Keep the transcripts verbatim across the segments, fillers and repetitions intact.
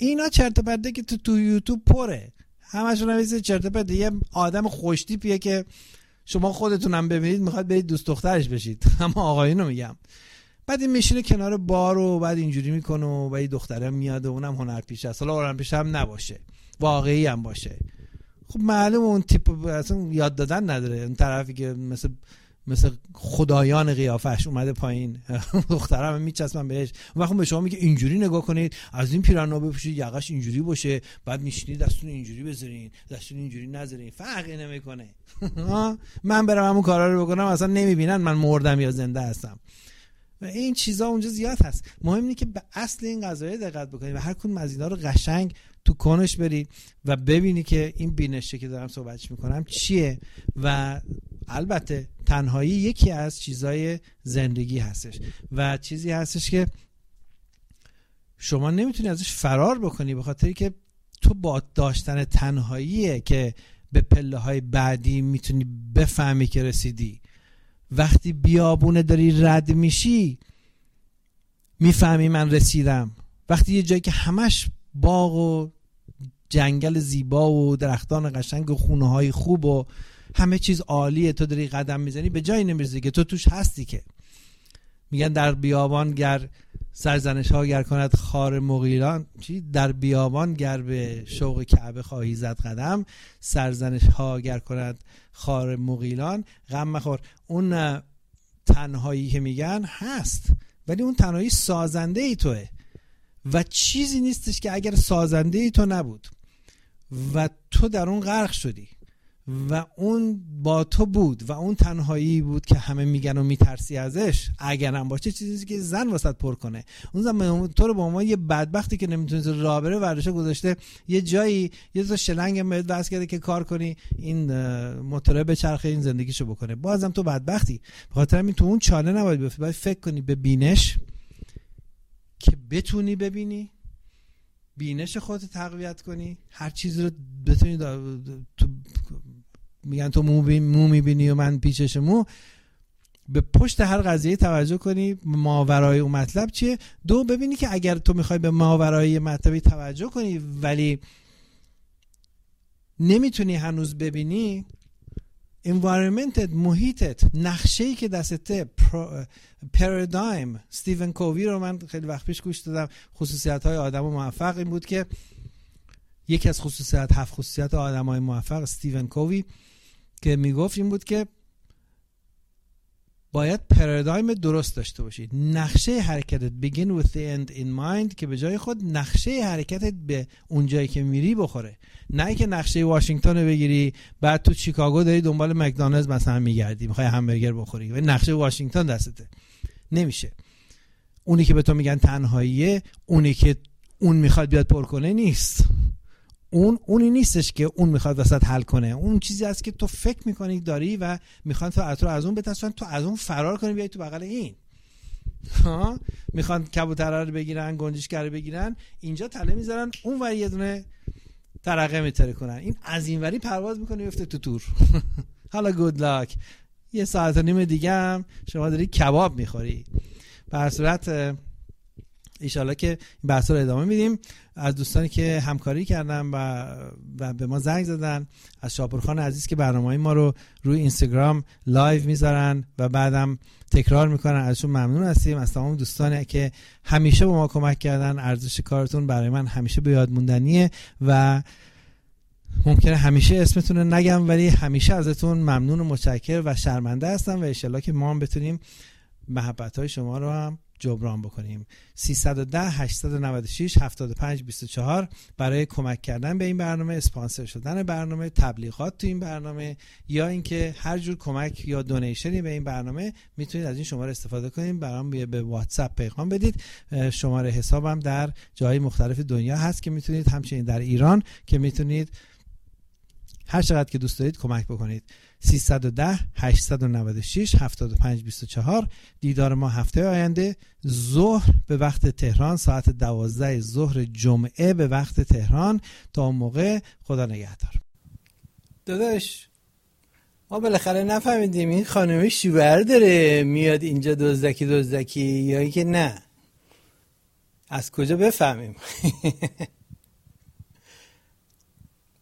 اینا چرت و پرته که تو تو یوتیوب پره، همشون نویسه چرت و پرت. یه آدم خوشتیپیه که شما خودتونم ببینید میخواد برید دوست دخترش بشید، اما آقایونو میگم. بعد این میشینه کنار بار و بعد اینجوری میکنه و بعد دختره میاد و اونم هنرپیشه است. حالا هنرپیشه هم نباشه، واقعی هم باشه، خب معلومه اون تیپ اصلا یاد دادن نداره. اون طرفی که مثل مثل خدایان قیافش اومده پایین، دخترم میچسبن بهش. اون وقت به شما میگه اینجوری نگاه کنید، از این پیرانا بپوشید، یقش اینجوری باشه، بعد میشینید دستتون اینجوری بذارین، دستتون اینجوری نذارین، فرقی نمیکنه. من برم همون کارا رو بکنم اصلا نمیبینن من مردم یا زنده هستم. و این چیزا اونجا زیاد هست. مهم اینه که به اصل این قضايا دقت بکنید و هر کدوم از اینا رو قشنگ تو کنش برید و ببینی که این بینشه که دارم صحبتش میکنم چیه. و البته تنهایی یکی از چیزای زندگی هستش و چیزی هستش که شما نمیتونی ازش فرار بکنی، به خاطری که تو با داشتن تنهاییه که به پله های بعدی میتونی بفهمی که رسیدی. وقتی بیابونه داری رد میشی میفهمی من رسیدم. وقتی یه جایی که همش باغ و جنگل زیبا و درختان قشنگ و خونه های خوب و همه چیز عالیه، تو داری قدم میزنی به جایی نمیرسی که تو توش هستی. که میگن در بیابان گر سرزنش ها گر کند خار مغیلان، چی؟ در بیابان گر به شوق کعبه خواهی زد قدم، سرزنش ها گر کند خار مغیلان غم مخور. اون تنهایی که میگن هست، ولی اون تنهایی سازنده ای توه و چیزی نیستش که اگر سازنده ای تو نبود و تو در اون غرق شدی و اون با تو بود و اون تنهایی بود که همه میگن و میترسی ازش، اگر هم باشه چیزی که زن واسط پر کنه. اون زن تو رو به عنوان یه بدبختی که نمیتونی راه بره ورشه گذاشته یه جایی، یه تا شلنگ بهت واسه کرده که کار کنی این موتور به چرخه این زندگیشو بکنه، بازم تو بدبختی. به خاطر همین تو اون چاله نباید بیفتی، باید فکر کنی به بینش که بتونی ببینی، بینش خودت تقویت کنی، هر چیزی رو بتونی تو میگن تو مو, بی... مو میبینی و من پیچش مو، به پشت هر قضیه توجه کنی ماورای اون مطلب چیه. دو ببینی که اگر تو میخوای به ماورای مطلبی توجه کنی ولی نمیتونی هنوز ببینی، environmentت، محیطت، نقشه‌ای که دستته، پارادایم استیون کووی رو من خیلی وقت پیش گوش دادم. خصوصیت‌های آدم موفق این بود که یکی از خصوصیت هفت خصوصیت آدم‌های موفق استیون کووی که میگفت این بود که باید پارادایم درست داشته باشی، نقشه حرکتت begin with the end in mind، که به جای خود نقشه حرکتت به اون جایی که میری بخوره، نه که نقشه واشنگتن رو بگیری بعد تو چیکاگو داری دنبال مکدونالدز مثلا میگردی میخوای همبرگر بخوری و نقشه واشنگتن دستته. نمیشه. اونی که به تو میگن تنهاییه، اونی که اون میخواد بیاد پر کنه نیست. اون اونی نیستش که اون میخواد وسط حل کنه. اون چیزی است که تو فکر میکنی داری و میخوان تو اطراف از اون بترسن، تو از اون فرار کنی بیای تو بغل این. ها میخوان کبوتر رو بگیرن، گنجشگر رو بگیرن، اینجا تله میذارن، اون ور یه دونه ترقه میتره کنن، این از این وری پرواز میکنه میفته تو تور. حالا گود لاک. یه ساعت و نیم دیگه هم شما داری کباب میخوری. به هر صورت ایشالله که این بحثا رو ادامه میدیم. از دوستانی که همکاری کردن و و به ما زنگ زدن، از شاپورخان عزیز که برنامه‌های ما رو روی اینستاگرام لایو میذارن و بعدم تکرار میکنن، ازشون ممنون هستیم. از تمام دوستانی که همیشه به ما کمک کردن، ارزش کارتون برای من همیشه به یاد موندنیه و ممکنه همیشه اسمتون رو نگم ولی همیشه ازتون ممنون و متشکر و شرمنده هستم و انشالله که ما هم بتونیم محبت‌های شما رو هم جبران بکنیم. سیصد و ده هشتصد و نود و شش هفتاد و پنج بیست و چهار برای کمک کردن به این برنامه، اسپانسر شدن برنامه، تبلیغات تو این برنامه یا اینکه هر جور کمک یا دونیشنی به این برنامه میتونید از این شماره استفاده کنید. برام به واتساپ پیغام بدید. شماره حسابم در جای مختلف دنیا هست که میتونید، همچنین در ایران که میتونید هر چقدر که دوست دارید کمک بکنید. سیصد و ده هشتصد و نود و شش هفتاد و پنج بیست و چهار. دیدار ما هفته آینده ظهر به وقت تهران، ساعت دوازده ظهر جمعه به وقت تهران. تا اون موقع خدا نگهدار. داداش ما بالاخره نفهمیدیم این خانمی شوهر داره میاد اینجا دزدکی دزدکی یا اینکه نه؟ از کجا بفهمیم؟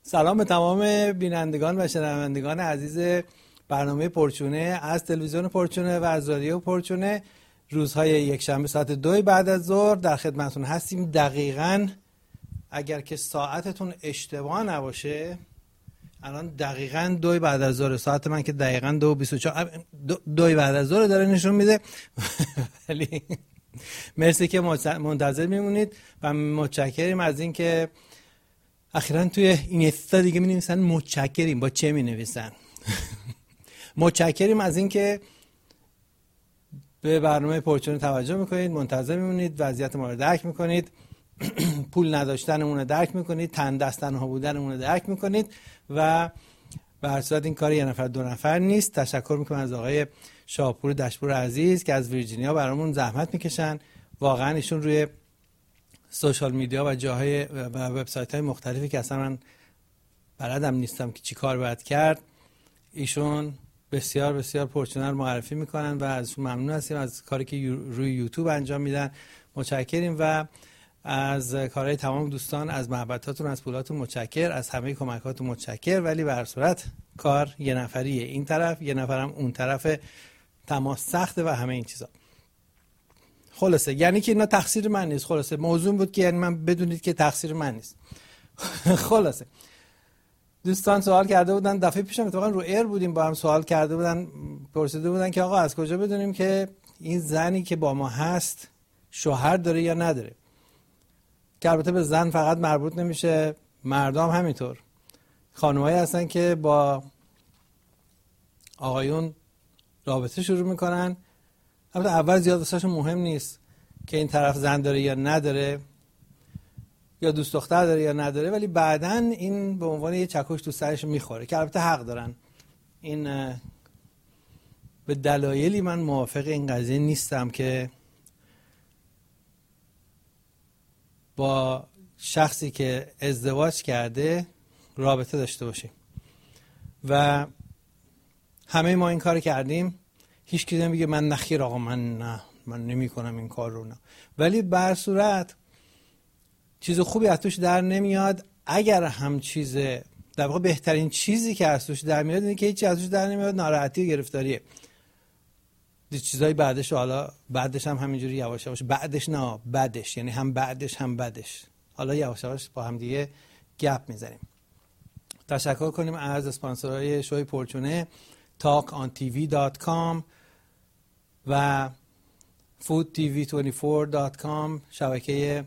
سلام به تمام بینندگان و شنوندگان عزیز برنامه پرچونه از تلویزیون پرچونه و از رادیو پرچونه. روزهای یکشنبه ساعت دو بعد از ظهر در خدمتتون هستیم. دقیقاً اگر که ساعتتون اشتباه نباشه الان دقیقاً دو بعد از ظهر، ساعت من که دقیقاً دو بیست و چهار دو بعد از ظهر داره نشون میده. ولی مرسی که منتظر میمونید و متشکریم از این که اخیراً توی این استا دیگه می‌نویسن متشکریم. با چه می‌نویسن؟ متشکریم از این که به برنامه پرچونه توجه میکنید، منتظر میمونید، وضعیت ما رو درک میکنید، پول نداشتنمون رو درک میکنید، تن دست تنها بودنمون رو درک میکنید و به هر صورت این کار یه نفر دو نفر نیست. تشکر میکنم از آقای شاپور دشپور عزیز که از ویرجینیا برامون زحمت میکشن. واقعا ایشون روی سوشال میدیا و جاهای و وبسایت های مختلفی که اصلا من بلدم نیستم که چی کار باید کرد، ایشون بسیار بسیار پرچونه رو معرفی میکنن و ازشون ممنون هستیم از کاری که روی یوتیوب انجام میدن. متشکریم و از کارهای تمام دوستان، از محبتاتون، از پولاتون متشکر، از همه کمکاتون متشکر. ولی به هر صورت کار یه نفریه، این طرف یه نفرم اون طرف، تماس سخته و همه این چیزا. خلاصه یعنی که اینا تقصیر من نیست. خلاصه موضوع بود که یعنی من بدونید که تقصیر من نیست. خلاصه دوستان سوال کرده بودن، دفعه پیشم اتفاقا رو ایر بودیم با هم، سوال کرده بودن، پرسیده بودن که آقا از کجا بدونیم که این زنی که با ما هست شوهر داره یا نداره؟ که البته به زن فقط مربوط نمیشه، مردم همینطور. خانمایی هستن که با آقایون رابطه شروع میکنن، البته اول زیاد واسهشون مهم نیست که این طرف زن داره یا نداره یا دوست دختر داره یا نداره، ولی بعداً این به عنوان یه چکش تو سرش میخوره که البته حق دارن. این به دلایلی من موافق این قضیه نیستم که با شخصی که ازدواج کرده رابطه داشته باشیم و همه ما این کار کردیم. هیچ کی نمیگه من نخیر آقا من نه من نمی کنم این کار رو، نه. ولی به هر صورت چیز خوبی از توش در نمیاد. اگر هم چیز در واقع بهترین چیزی که از توش در میاد اینه که هیچ از توش در نمیاد، ناراحتی و گرفتاریه. دی چیزای بعدش، حالا بعدش هم همینجوری یواش یواش، بعدش نه بعدش، یعنی هم بعدش هم بعدش، حالا یواش یواش با هم دیگه گپ میزنیم. تشکر کنیم از اسپانسرهای شوی پرچونه، تاک آن تی وی دات کام و فود تی وی بیست و چهار دات کام، شبکه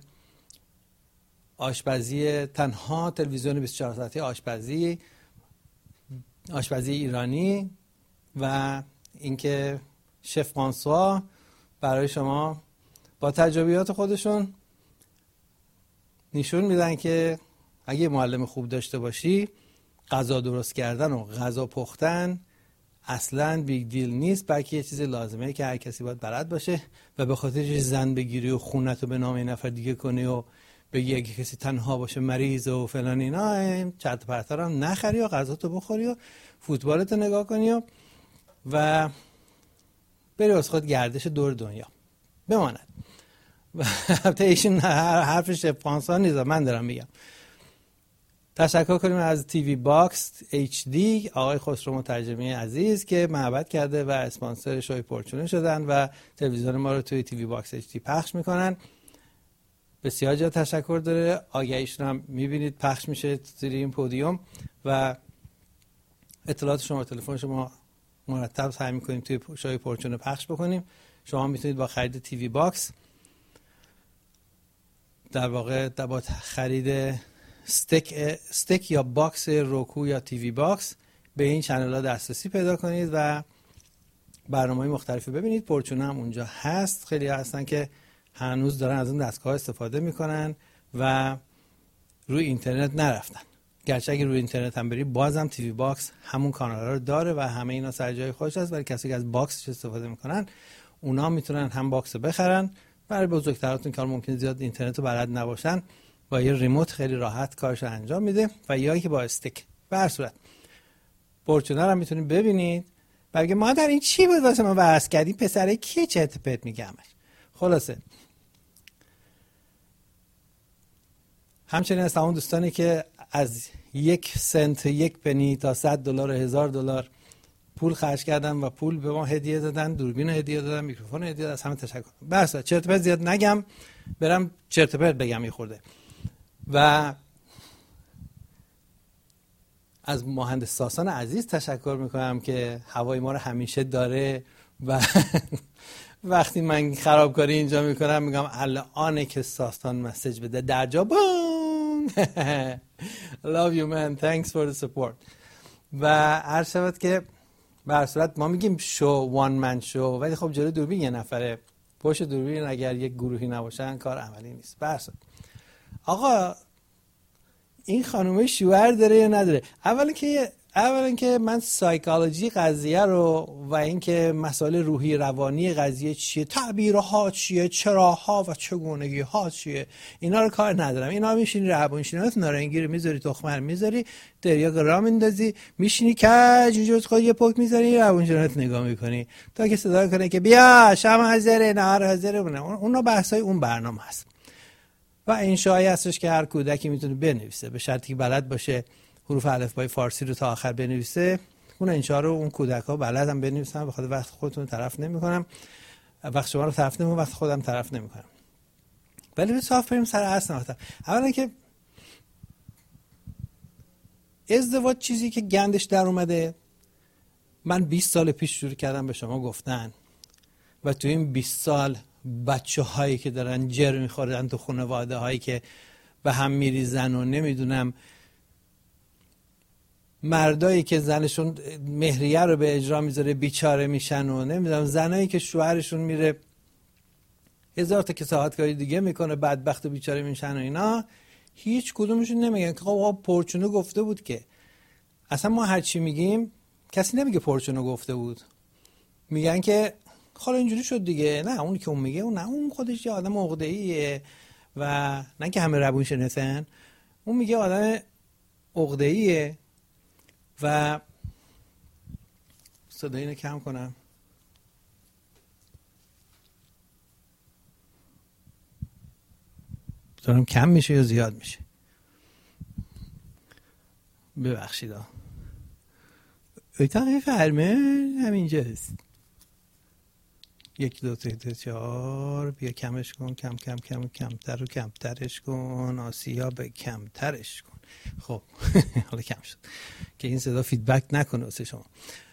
آشپزی، تنها تلویزیون بیست و چهار ساعته آشپزی آشپزی ایرانی، و اینکه شف فرانسوا برای شما با تجربیات خودشون نشون میدن که اگه معلم خوب داشته باشی، غذا درست کردن و غذا پختن اصلاً بیگ دیل نیست، بلکه یه چیزی لازمه که هر کسی باید بلد باشه. و به خاطر زن بگیری و خونتو به نام نفر دیگه کنی و بگی اگه کسی تنها باشه مریض و فلان اینا، چرت و پرتا رو نخری و غذاتو بخوری و فوتبالتو نگاه کنی و و بری واسه خود گردش دور دنیا بماند. و البته ایشون حرف شف فرانسوا نیست، من دارم میگم. تشکر کنیم از تی وی باکس اچ دی، آقای خسرو مترجمی عزیز که محبت کرده و اسپانسر شوی پرچونه شدن و تلویزیون ما رو توی تی وی باکس اچ دی پخش میکنن. بسیار جا تشکر داره. آگهیشون هم میبینید پخش میشه زیر این پودیوم و اطلاعات شما، تلفن شما مرتب سعی میکنیم توی شوی پرچونه پخش بکنیم. شما میتونید با خرید تی وی باکس، در واقع با خرید استک استک یا باکس روکو یا تی وی باکس به این چنل ها دسترسی پیدا کنید و برنامه‌های مختلفی ببینید. پرچونه هم اونجا هست. خیلی هستن که هنوز دارن از اون دستگاه استفاده میکنن و روی اینترنت نرفتن، گرچه اگه روی اینترنت هم بری بازم تی وی باکس همون کانال‌ها رو داره و همه اینا سر جای خودش هست. ولی کسی که از باکسش استفاده میکنن اونا میتونن هم باکس رو بخرن. برای بزرگتراتون که ممکنه زیاد اینترنت رو بلد نباشن، با یه ریموت خیلی راحت کارش رو انجام میده. و یا که با استیک. به هر صورت پرچونه رو میتونید ببینید. بلکه ما در این چی بود واسه ما بحث کردیم، پسره کیه چرت و پرت میگه همش. خلاصه همچنین از تمام دوستانی که از یک سنت یک پنی تا صد دلار و هزار دلار پول خرج کردن و پول به ما هدیه دادن، دوربین هدیه دادن، میکروفون هدیه دادن. از همه تشکر. بس چرت و پرت زیاد نگم، برم چرت و پرت بگم میخورده. و از مهندس ساسان عزیز تشکر میکنم که هوای ما رو همیشه داره و وقتی من خرابکاری اینجا میکنم میگم الان که ساسان مسیج بده در جا بانگ. love you man, thanks for the support. و هر شود که به هر صورت ما میگیم شو وان من شو، ولی خب جلوی دوربین یه نفره، پشت دوربین اگر یک گروهی نباشن کار عملی نیست. به هر صورت آقا این خانومه شوهر داره یا نداره؟ اولا که اولا که من سایکولوژی قضیه رو و اینکه مسائل روحی روانی قضیه چیه، تعبیرها چیه، چراها و چگونگی ها چیه، اینا رو کار ندارم. اینا میشینی روانشناس نارنگی رو میذاری، تخمر میذاری، تریاک را میندازی، میشینی کج اینجوری خود یه پک میذاری، روانشناس نگاه میکنی تا که صدا کنه که بیا شام حاضره، نهار حاضره. اونا بحثای اون برنامه هست. و انشایی هستش که هر کودکی میتونه بنویسه به شرطی که بلد باشه حروف الفبای فارسی رو تا آخر بنویسه. اون انشا رو اون کودک‌ها بلدن بنویسن، بخاطر وقت خودتون طرف نمی‌کنم، وقت شما رو طرف نمی‌کنم، وقت خودم طرف نمی‌کنم. ولی به صاف بریم سر اصل نقطه. اولا که ازدواج چیزی که گندش در اومده، من بیست سال پیش شروع کردم به شما گفتن و تو این بیست سال بچه هایی که دارن جر میخوردن تو خانواده هایی که به هم میریزن و نمیدونم مردایی که زنشون مهریه رو به اجرا میذاره بیچاره میشن و نمیدونم زنایی که شوهرشون میره هزار تا کساحت کاری دیگه میکنه بدبخت و بیچاره میشن و اینا، هیچ کدومشون نمیگن که آقا پرچونو گفته بود. که اصلا ما هر چی میگیم کسی نمیگه پرچونو گفته بود، میگن که حالا اینجوری شد دیگه. نه اون که اون میگه اون نه اون خودش یه آدم عقده‌ایه و نه که همه روون شناسن، اون میگه آدم عقده‌ایه. و صدای اینو کم کنم، دارم کم میشه یا زیاد میشه؟ ببخشید ها. اتاق فرمه همینجاست. یک دو سه تا چهار، بیا کمش کن، کم کم کم کمتر رو کمترش کن، آسیا به کمترش کن. خب حالا کم شد که این صدا فیدبک نکنه واسه شما.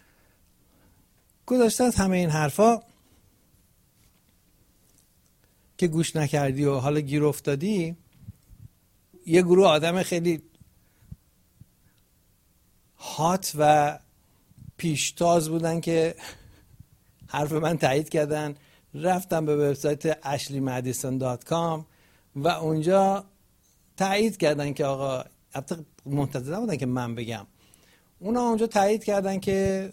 گذاشته از همه این حرفا که گوش نکردی و حالا گیر افتادی، یه گروه آدم خیلی هات و پیشتاز بودن که حرف من تایید کردن، رفتم به وبسایت اشلی مدیسون دات کام و اونجا تایید کردن که آقا، البته منتظر نبودن که من بگم، اونا اونجا تایید کردن که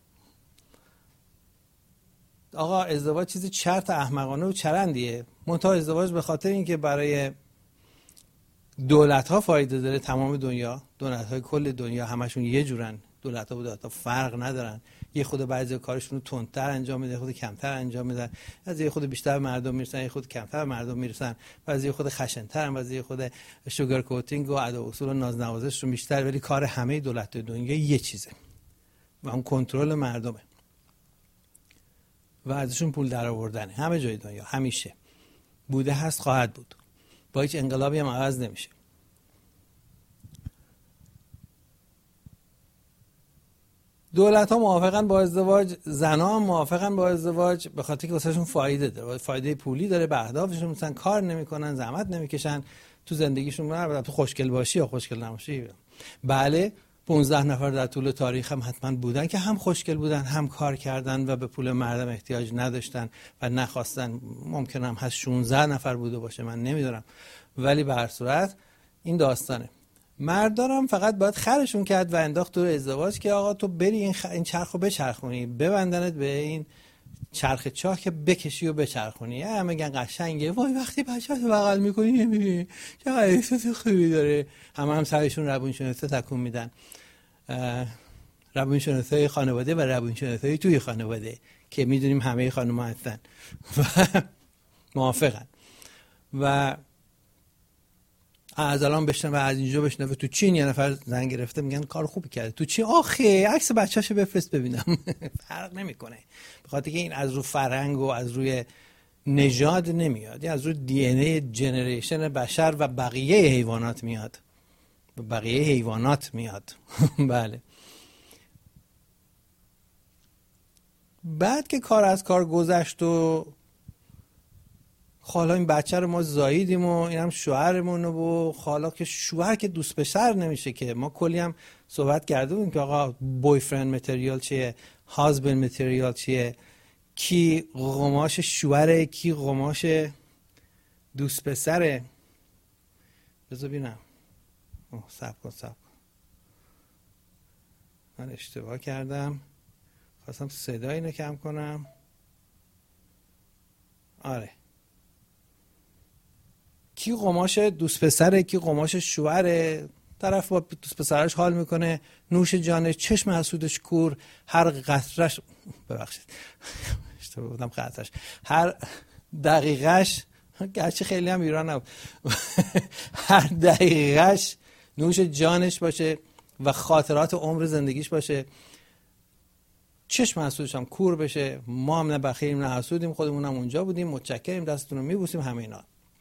آقا ازدواج چیزی چرت احمقانه و چرندیه. منتها ازدواج به خاطر اینکه برای دولت ها فایده داره، تمام دنیا، دولت های کل دنیا همشون یه جورن، دولت ها و دولت ها فرق ندارن، یه خود بعضی کارشون رو تندتر انجام میده، خود کمتر انجام میدن، از یه خود بیشتر مردم میرسن، یه خود کمتر مردم میرسن، بعضی خود خشن‌ترن، بعضی خود شوگر کوتینگ و ادا اصول و نازنوازش رو بیشتر، ولی کار همه دولت دنیا یه چیزه و اون کنترل مردمه و ازشون پول در آوردنه. همه جای دنیا همیشه بوده، هست، خواهد بود. با هیچ انقلابی هم عوض نمیشه. دولت ها موافقن با ازدواج، زن ها هم موافقن با ازدواج به خاطر که واسهشون فایده داره، فایده پولی داره، به اهدافشون مثلا کار نمیکنن، زحمت نمیکشن تو زندگیشون، نه تو خوشگل باشی یا خوشگل نباشی. بله پانزده نفر در طول تاریخ هم حتما بودن که هم خوشگل بودن، هم کار کردن و به پول مردم احتیاج نداشتن و نخواستن. ممکن هم هست شانزده نفر بوده باشه، من نمیدونم، ولی به هر صورت این داستانه. مردارم فقط باید خرشون کرد و انداخت تو ازدواج که آقا تو بری این, خ... این چرخو بچرخونی، ببندنت به این چرخ چاه که بکشی و بچرخونی. همه میگن قشنگه، وای وقتی بچه‌تو بغل میکنی نمیبینی چقدر احساس خوبی داره. همه هم سرشون روانشناسی تکون میدن، روانشناسی خانواده و روانشناسی توی خانواده که میدونیم همه خانم‌ها هستن و موافقن. و از الان بشنوه، از اینجا بشنوه. تو چین یه نفر زنگ گرفته میگن کار خوبی کرده. تو چین آخه عکس بچه‌شو بفرست ببینم. فرق نمیکنه، به خاطر که این از رو فرهنگ و از روی نژاد نمیاد، این از روی دی ان ای جنریشن بشر و بقیه حیوانات میاد، و بقیه حیوانات میاد. بله. بعد که کار از کار گذشت و حالا این بچه رو ما زاییدیم و اینم شوهرمون و حالا که شوهر که دوست پسر نمیشه که، ما کلی هم صحبت کرده بودیم که آقا بوی فرند متریال چیه، هازبند متریال چیه، کی قماش شوهره، کی قماش دوست پسره. بذار ببینم. اوه صبر کن صبر کن من اشتباه کردم، خواستم صدای اینو کم کنم. آره، کی قماش دوست پسره، کی قماش شوهره. طرف با دوست پسرش حال میکنه، نوش جانش، چشم حسودش کور، هر قطرش ببخشید اشتباه بودم قطرش، هر دقیقش، گرچه خیلی هم ایران نبود، هر دقیقش نوش جانش باشه و خاطرات عمر زندگیش باشه، چشم حسودش هم کور بشه. ما هم نه بخیریم نه حسودیم، خودمون هم اونجا بودیم، متشکریم، دستتون رو میبوسیم، همه اینا.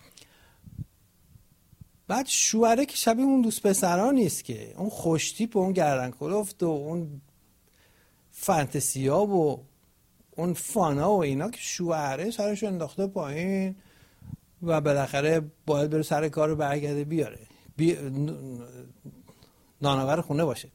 بعد شوهره که شبیه اون دوست پسرا نیست که، اون خوشتیپ و اون گردن کلفت و اون فانتزیا و اون فانا و اینا، که شوهره سرش انداخته پایین و بالاخره باید بره سر کار رو برگرده بیاره، بی... نانآور خونه باشه.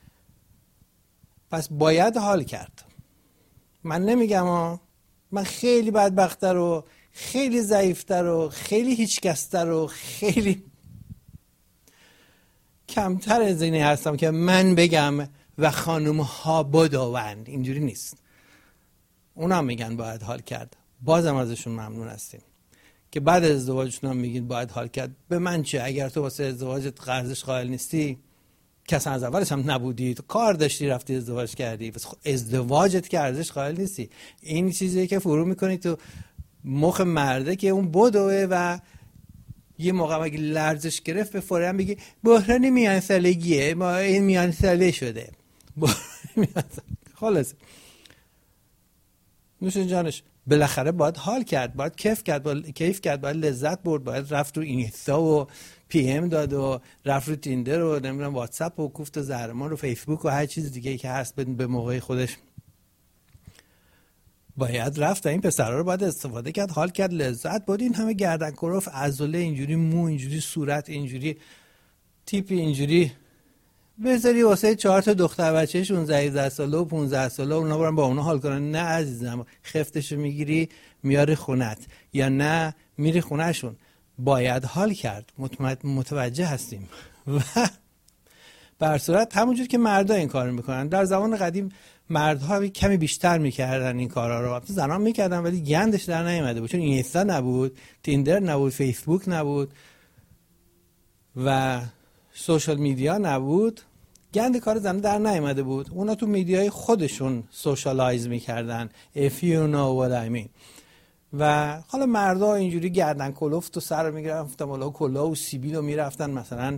پس باید حال کرد. من نمیگم ها، من خیلی بدبخت‌تر و خیلی ضعیف‌تر و خیلی هیچکس‌تر و خیلی کمتر از اینی هستم که من بگم و خانم ها بدوند. اینجوری نیست. اونا میگن باید حال کرد، بازم ازشون ممنون هستیم که بعد از ازدواجشون هم میگین باید حال کرد. به من چه؟ اگر تو واسه ازدواجت ارزش قائل نیستی، که اصلا از اولش هم نبودی، تو کار داشتی رفتی ازدواج کردی، بس ازدواجت که ارزش قائل نیستی. این چیزیه که فرو میکنی تو مخ مرده که اون بدوه و یه موقع اگه لرزش گرفت به فوراً بگی بحران میان سالگیه، ما این میان ساله شده. خلاص نوش جانش. بالاخره باید حال کرد، باید کیف کرد، باید کیف کرد، باید لذت برد، باید رفت رو اینستا و پی ام داد و رفت رو تیندر و نمیدونم واتساپ و کوفت و زهرمان و فیسبوک و هر چیز دیگه که هست به موقع خودش باید رفت و این پسرها رو باید استفاده کرد، حال کرد، لذت برد. این همه گردن کلوف، عضله اینجوری، مو اینجوری، صورت اینجوری، تیپی اینجوری بذاری واسه چهار تا دختر بچه شانزده هجده ساله و پانزده ساله اونا برن با اونا حال کنن. نه عزیزم، خفتشو میگیری میاری خونت، یا نه میری خونهشون. باید حال کرد. متوجه هستیم. و بر صورت همونجور که مردا این کارو میکنن. در زمان قدیم مردها کمی بیشتر میکردن این کارا رو، البته زنان میکردن ولی گندش در نیومده بود، چون اینستا نبود، تیندر نبود، فیسبوک نبود و سوشال میدیا نبود. گند کار زن در نیامده بود. اونا تو میدیای خودشون سوشالایز میکردن. if you know what I mean. و حالا مردا اینجوری گردن کلفت و سر رو میگرفتن بالا و کلاه و سیبیل رو میرفتن، مثلا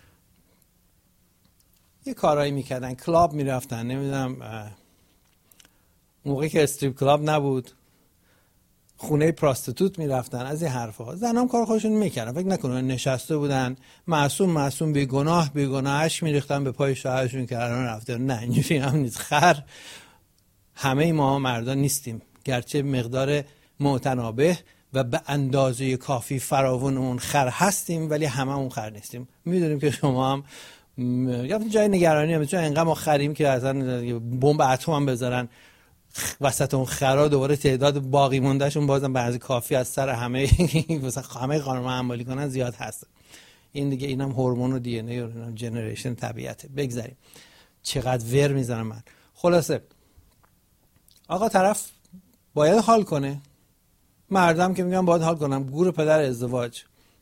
یه کارایی میکردن، کلاب میرفتن، نمیدونم موقعی که استریپ کلاب نبود خونه پراستیتوت میرفتن، از این حرفا. زنام کار خودشون میکردن، فکر نکنن نشسته بودن معصوم معصوم بی گناه بی گناهش میریختن به پای شوهرشون که الان رفته. نه اینجوری هم نیست. خر همه ما مردان نیستیم، گرچه مقدار متنابه و به اندازه کافی فراوان اون خر هستیم، ولی همه اون خر نیستیم. میدونیم که شما هم یا جای نگرانی هم، چون انقدر ما خریم که اصلا بمب اتم هم بذارن وسط اون خرا دوباره تعداد باقی موندهشون بازم بعضی کافی از سر همه مثلا همه خانم‌ها انبالی کنن زیاد هست. این دیگه اینم هورمون و دی ان ای و جنریشن طبیعته. بگذاریم. چقدر ور میزنم من. خلاصه آقا طرف باید حال کنه. مردم که میگن باید حال کنم، گور پدر ازدواج.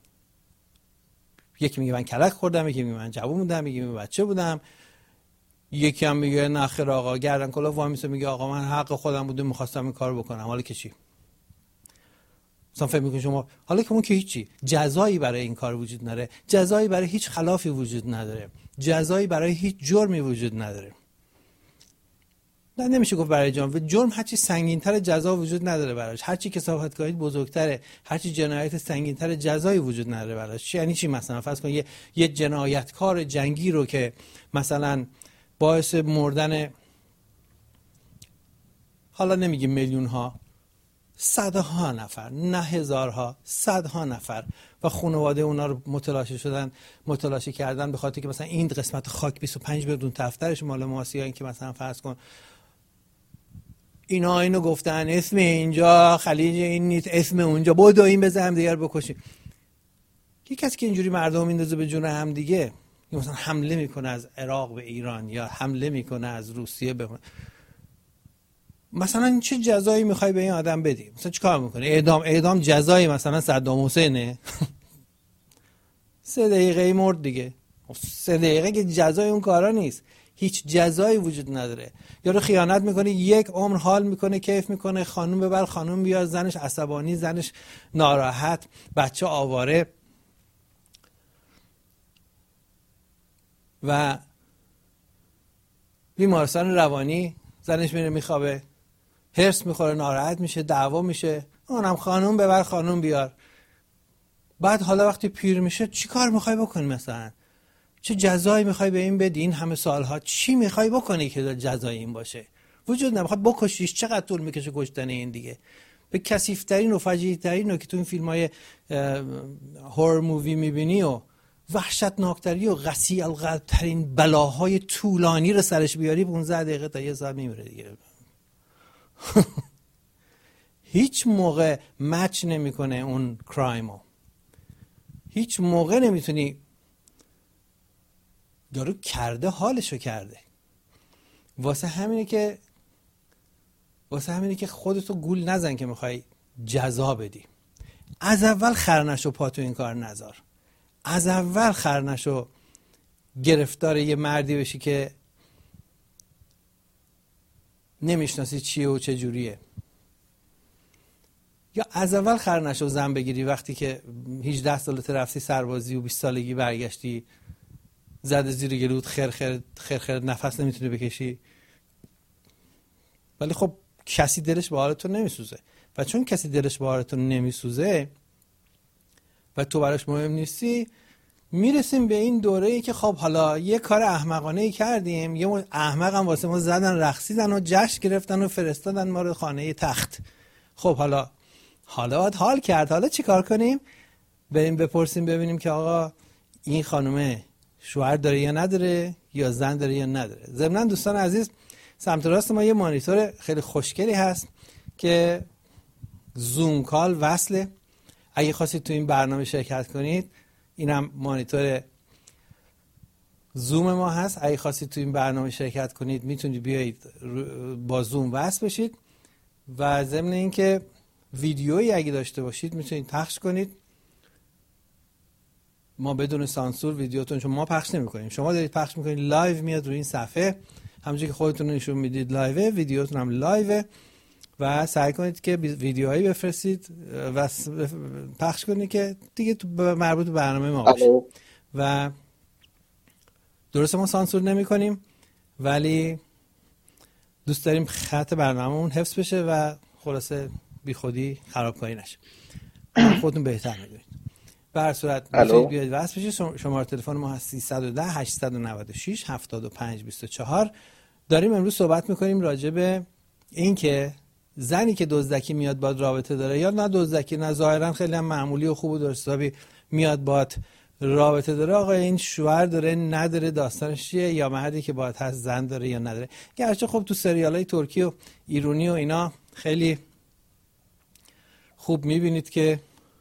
یکی میگه من کلک خوردم، یکی میگه من جوون بودم، یکی میگه بچه بودم، یکی هم میگه نه خیر آقا گردن کلاه وامیسه میگه آقا من حق خودم بوده میخواستم این کارو بکنم، حالا که چی؟ مثلا فکر میکنید شما حالا که اون که هیچی، جزایی برای این کار وجود نداره، جزایی برای هیچ خلافی وجود نداره، جزایی برای هیچ جرمی وجود نداره. نه نمیشه گفت برای جرم، جرم هرچی سنگین‌تر جزا وجود نداره براش، هرچی کثافتکاری بزرگتره، هرچی جنایت سنگین‌تر جزایی وجود نداره براش. چی یعنی چی؟ مثلا فرض کن یه یه جنایتکار جنگی رو که مثلا باعث مردن حالا نمیگیم میلیون ها، صدها نفر، نه هزارها، صدها نفر و خانواده اونا رو متلاشی شدن، متلاشی کردن به خاطر که مثلا این قسمت خاک بیست و پنج بدون دفترش مال ماست، یا این که مثلا فرض کن اینا اینو گفتن اسم اینجا خلیج این نیست، اسم اونجا بدو این بزن هم دیگر بکشیم. یک کسی که اینجوری مردم میندازه به جون هم دیگه، مثلا حمله میکنه از عراق به ایران یا حمله میکنه از روسیه به مثلا، چه جزایی میخوای به این آدم بدی؟ مثلا چیکار میکنه؟ اعدام. اعدام جزایی مثلا صدام حسینه؟ سه دقیقه مرد دیگه. سه دقیقه که جزای اون کارا نیست، هیچ جزایی وجود نداره. یارو خیانت میکنه، یک عمر حال میکنه، کیف میکنه، خانوم ببر خانوم بیار، زنش عصبانی، زنش ناراحت، بچه آواره و بیمارستان روانی، زنش میره میخوابه، هرس میخوره، ناراحت میشه، دعوا میشه، اونم خانوم ببر خانوم بیار. بعد حالا وقتی پیر میشه چی کار میخوای بکنی؟ مثلا چه جزایی میخوای به این بدی؟ این همه سالها چی میخوای بکنی که جزای این باشه؟ وجود نمیخواد بکشیش. چقدر طول میکشه کشتن این دیگه؟ به کثیف‌ترین و فجیع‌ترین رو که تو این فیلم‌های هورر مووی میبینی و وحشتناکتری و غسیل القلب‌ترین بلاهای طولانی رو سرش بیاری، پانزده دقیقه تا یه ساعت میمیره دیگه. هیچ موقع مچ نمیکنه اون کرایمو، هیچ موقع نمیتونی. دارو کرده، حالشو کرده. واسه همینه که واسه همینه که خودتو گول نزن که میخوای جزا بدی. از اول خرنشو پا تو این کار نذار. از اول خرنشو گرفتار یه مردی بشی که نمیشناسی چیه و چه جوریه. یا از اول خرنشو زن بگیری وقتی که هجده سالت رفتی سربازی و بیست سالگی برگشتی زده زیر گلوت، خرخر خرخر نفس نمیتونی بکشی. ولی خب کسی دلش به حالتون نمیسوزه و چون کسی دلش به حالتون نمیسوزه و تو براش مهم نیستی، میرسیم به این دوره‌ای که خب حالا یه کار احمقانه‌ای کردیم، یه احمق هم واسه ما زدن، رقصیدن و جشن گرفتن و فرستادن ما رو خانه تخت. خب حالا حالا باید حال کرد. حالا چی کار کنیم؟ بریم بپرسیم ببینیم که آقا این خانومه شوهر داره یا نداره، یا زن داره یا نداره. ضمن دوستان عزیز، سمت راست ما یه مانیتور خیلی خوشگلی هست که زوم کال وصله. اگه خواستید تو این برنامه شرکت کنید، اینم مانیتور زوم ما هست. اگه خواستید تو این برنامه شرکت کنید میتونید بیایید با زوم وصل بشید و ضمن این که ویدیویی اگه داشته باشید میتونید پخش کنید. ما بدون سانسور ویدیوتون، چون ما پخش نمی کنیم، شما دارید پخش میکنید، لایو میاد روی این صفحه، همونجوری که خودتون نشون میدید لایوه، ویدیوتون هم لایوه و سعی کنید که ویدیوهایی بفرستید و پخش کنید که دیگه تو مربوط به برنامه ما باشه. و درسته ما سانسور نمی کنیم ولی دوست داریم خط برنامه‌مون حفظ بشه و خلاصه بی خودی خرابکاری نشه. خودتون بهتر میدونید. به هر صورت میتونید بیاید وصل بشید. شماره تلفن ما هست سیصد و ده هشتصد و نود و شش هفتاد و پنج بیست و چهار. داریم امروز صحبت میکنیم راجع به این که زنی که دزدکی میاد باید رابطه داره یا نه دزدکی، نه ظاهرا خیلی هم معمولی و خوب و درست حسابی میاد باید رابطه داره. آقا این شوهر داره نداره، داستانش چیه؟ یا مردی که باید هست زن داره یا نداره. گرچه خب تو سریالای ترکی و ایرانی و اینا خیلی خوب میبینید که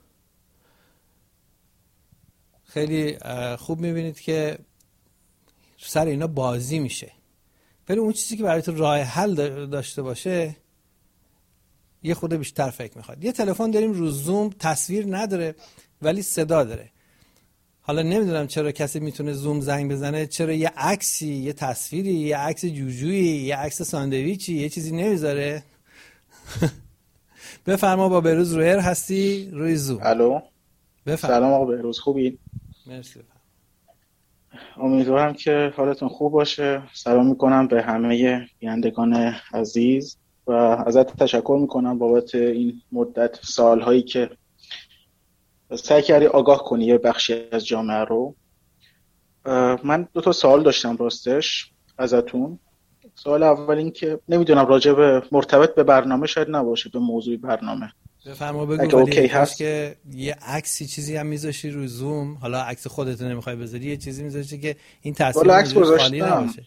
خیلی خوب میبینید که سر اینا بازی میشه. ولی اون چیزی که برای تو راه حل داشته باشه یه خورده بیشتر فکر میخواد. یه تلفن داریم رو زوم، تصویر نداره ولی صدا داره. حالا نمیدونم چرا کسی میتونه زوم زنگ بزنه، چرا یه عکسی، یه تصویری، یه عکس جوجویی، یه عکس ساندویچی، یه چیزی نمیذاره. بفرما. با بهروز رویر هستی روی زوم. الو. بفرما. سلام آقا بهروز، خوبی؟ مرسی. امیدوارم که حالتون خوب باشه. سلام میکنم به همه بینندگان عزیز و ازت تشکر میکنم بابت این مدت سالهایی که سعی کردی آگاه کنی یه بخشی از جامعه رو. من دو تا سوال داشتم راستش ازتون. سوال اول این که نمیدونم راجع به مرتبط به برنامه شاید نباشه، به موضوع برنامه بفرما بگو. اگه ولی اوکی کاش هست که یه عکسی چیزی هم میذاشی رو زوم، حالا عکس خودت نمیخوای بذاری، یه چیزی میذاشی که این تصویر والا عکس اونجوری خالی گذاشتم. نباشه.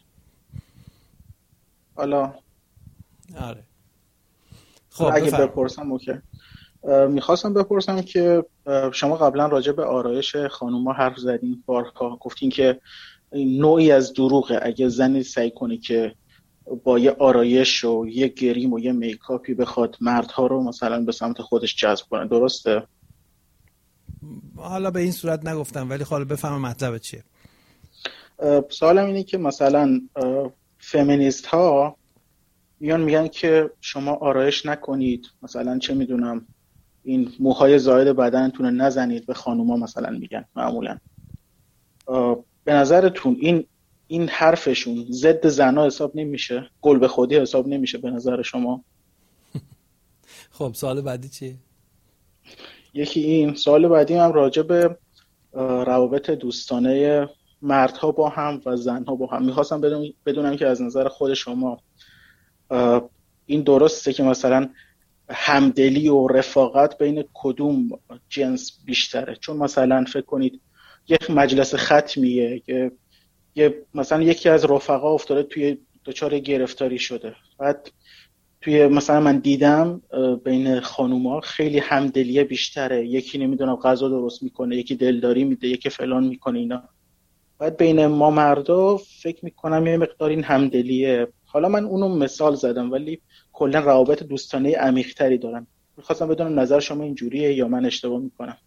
حالا آره. حالا خب اگه بفرما. بپرسم اوکی. میخواستم بپرسم که شما قبلا راجع به آرایش خانوما حرف زدین، بارها گفتین که نوعی از دروغه اگه زنی سعی کنه که با یه آرایش و یه گریم و یه میکاپی بخواد مردها رو مثلا به سمت خودش جذب کنه. درسته؟ حالا به این صورت نگفتم، ولی حالا بفهم مطلب چیه. سوالم اینه که مثلا فمینیست ها میان میگن که شما آرایش نکنید، مثلا چه میدونم این موهای زائد بدنتون رو نزنید، به خانوما مثلا میگن معمولا. به نظرتون این این حرفشون ضد زنا حساب نمیشه؟ گل به خودی حساب نمیشه به نظر شما؟ خب سوال بعدی چیه؟ یکی این. سوال بعدی هم راجع به روابط دوستانه مردها با هم و زنها با هم. میخواستم بدون بدونم که از نظر خود شما این درسته که مثلا همدلی و رفاقت بین کدوم جنس بیشتره؟ چون مثلا فکر کنید یک مجلس ختمیه که یه مثلا یکی از رفقا افتاده توی دچار گرفتاری شده، بعد توی مثلا من دیدم بین خانوما خیلی همدلیه بیشتره، یکی نمیدونم غذا درست میکنه، یکی دلداری میده، یکی فلان میکنه اینا. بعد بین ما مردا فکر میکنم یه مقدار این همدلیه. حالا من اونو مثال زدم ولی کلا روابط دوستانه عمیق‌تری دارن. میخواستم بدونم نظر شما اینجوریه یا من اشتباه میکنم؟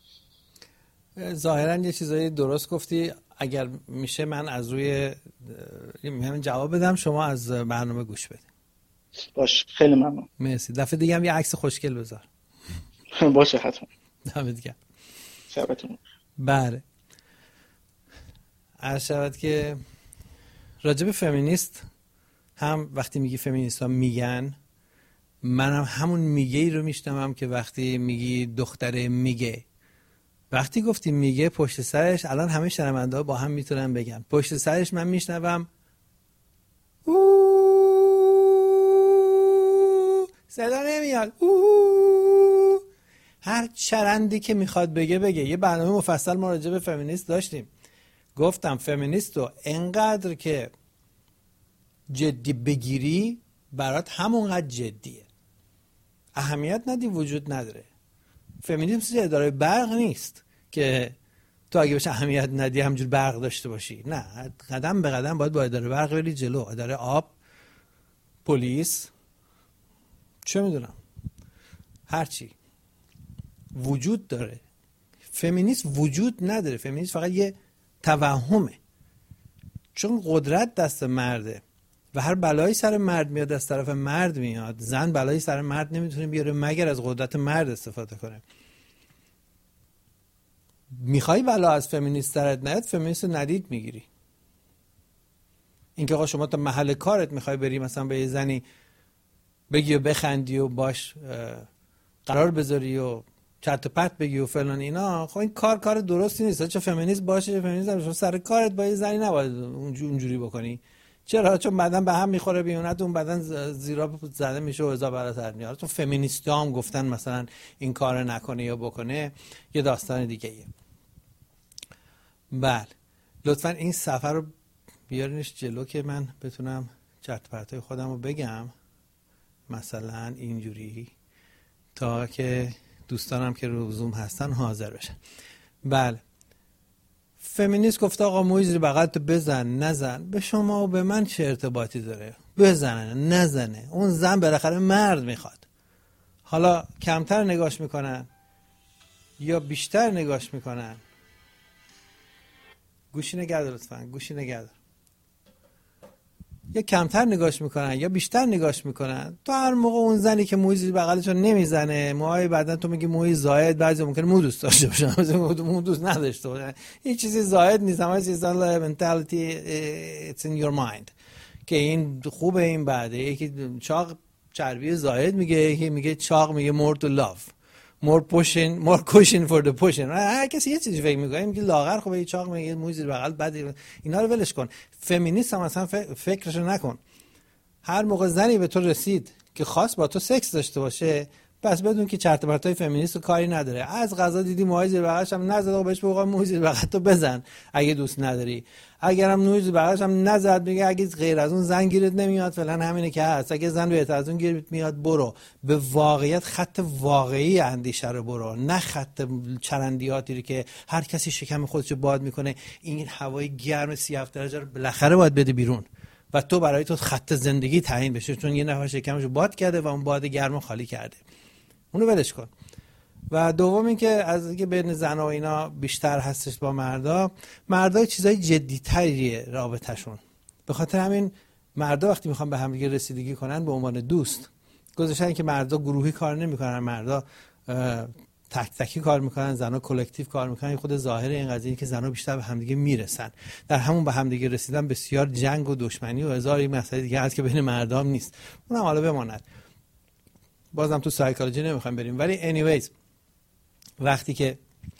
ظاهرا یه چیزایی درست گفتی. اگر میشه من از روی همین جواب بدم، شما از برنامه گوش بدید. باش، خیلی ممنون. مرسی. دفعه دیگه هم یه عکس خوشگل بذار. باشه حتما. دمت گرم. شبتون. بله. عرض شود که راجب فمینیست هم وقتی میگی فمینیست ها میگن، منم همون میگه ای رو میشنوم که وقتی میگی دختره میگه. وقتی گفتی میگه، پشت سرش الان همه شنونده ها با هم میتونن بگن، پشت سرش من میشنوم اوه، صدا نمیاد، اوه. هر چرندی که میخواد بگه بگه. یه برنامه مفصل ما راجع به فمینیست داشتیم. گفتم فمینیست رو انقدر که جدی بگیری برات همونقدر جدیه، اهمیت ندی وجود نداره. فمینیسم اداره برق نیست که تو اگه بهش اهمیت ندی همجور برق داشته باشی. نه، قدم به قدم باید با اداره برق بری جلو. اداره آب، پلیس، چه میدونم، هرچی وجود داره. فمینیسم وجود نداره. فمینیسم فقط یه توهمه، چون قدرت دست مرده و هر بلایی سر مرد میاد از طرف مرد میاد. زن بلایی سر مرد نمیتونه بیاره مگر از قدرت مرد استفاده کنه. میخوای بلا از فمینیست سرت نیاد، فمینیست رو ندید میگیری. اینکه آقا شما تا محل کارت میخوای بری مثلا به یه زنی بگی و بخندی و باش قرار بذاری و چرت و پرت بگی و فلان اینا، خب این کار کار درستی نیست. چه فمینیست باشه چه فمینیست نباشه، سر کارت با یه زنی نباید اونجوری بکنی. چرا؟ چون بدن به هم میخوره، بیونت اون بدن زیرا زده میشه و عذاب براتر میاد. تو فمینیستا هم گفتن مثلا این کار نکنه یا بکنه، یه داستان دیگه ایه. بله، لطفا این صفحه رو بیارینش جلو که من بتونم چرت پرتای خودم رو بگم، مثلا اینجوری، تا که دوستانم که رو زوم هستن حاضر بشن. بله، فمینیست گفته آقا موی زیر بغلتو بزن نزن، به شما و به من چه ارتباطی داره؟ بزنه نزنه، اون زن بالاخره مرد میخواد. حالا کمتر نگاش میکنن یا بیشتر نگاش میکنن. گوشی نگردار لطفا، گوشی نگردار. یا کمتر نگاش میکنن یا بیشتر نگاش میکنن. تو هر موقع اون زنی که موی زیر بغلشو نمیزنه، موهای بعدن تو میگی موی زائد، بعضی ممکنه مو دوست داشته باشن، مو دوست نداشته باشن. هیچ چیزی زائد نیست، همه چیزا منتالیتی it's in your mind که این خوبه این بعده. یکی چاق چربی زائد میگه، یکی میگه چاق میگه more to love more pushing more cushion for the pushing. هر کسی یه چیزی فکر میکنه، میگه لاغر خوبه، چاق میگه موی زیر بغل بعد. اینا رو ولش کن. فمینیست هم اصلا فکرشو نکن. هر موقع زنی به تو رسید که خواست با تو سکس داشته باشه، پس بدون که چرت و پرتای فمینیست کاری نداره. از قضا دیدی موهای زیر بغلش هم نزد، و بهش بگو موهای زیر بغل تو بزن اگه دوست نداری. اگرم موهای زیر بغلش هم نزد، میگه اگه غیر از اون زن گیرت نمیاد فلان، همینه که هست. اگه زن بهتر از اون گیرت میاد برو. به واقعیت خط واقعی اندیشه رو برو، نه خط چرندیاتی رو که هر کسی شکم خودشو باد میکنه. این هوای گرم سی و هفت درجه رو بالاخره باید بده بیرون و تو برای تو خط زندگی تعیین بشه، چون یه نفر شکمشو باد کرده و اون باد گرمو خالی کرده. اونو ولش کن. و دوم این که از اینکه بین زن و اینا بیشتر هستش با مردا، مردا چیزای جدی‌تریه رابطه‌شون. به خاطر همین مردا وقتی میخوان به هم دیگه رسیدگی کنن به عنوان دوست، گذاشتن که مردا گروهی کار نمیکنن، مردا تک تکی کار میکنن، زنا کلکتیو کار میکنن. خود ظاهر این قضیه اینه که زنا بیشتر به همدیگه میرسن. در همون به همدیگه رسیدن بسیار جنگ و دشمنی و هزار این مسئله دیگه هست که بین مردام نیست. اونم حالا بماند، بازم تو سایکولوژی نمیخوایم بریم. ولی anyways وقتی که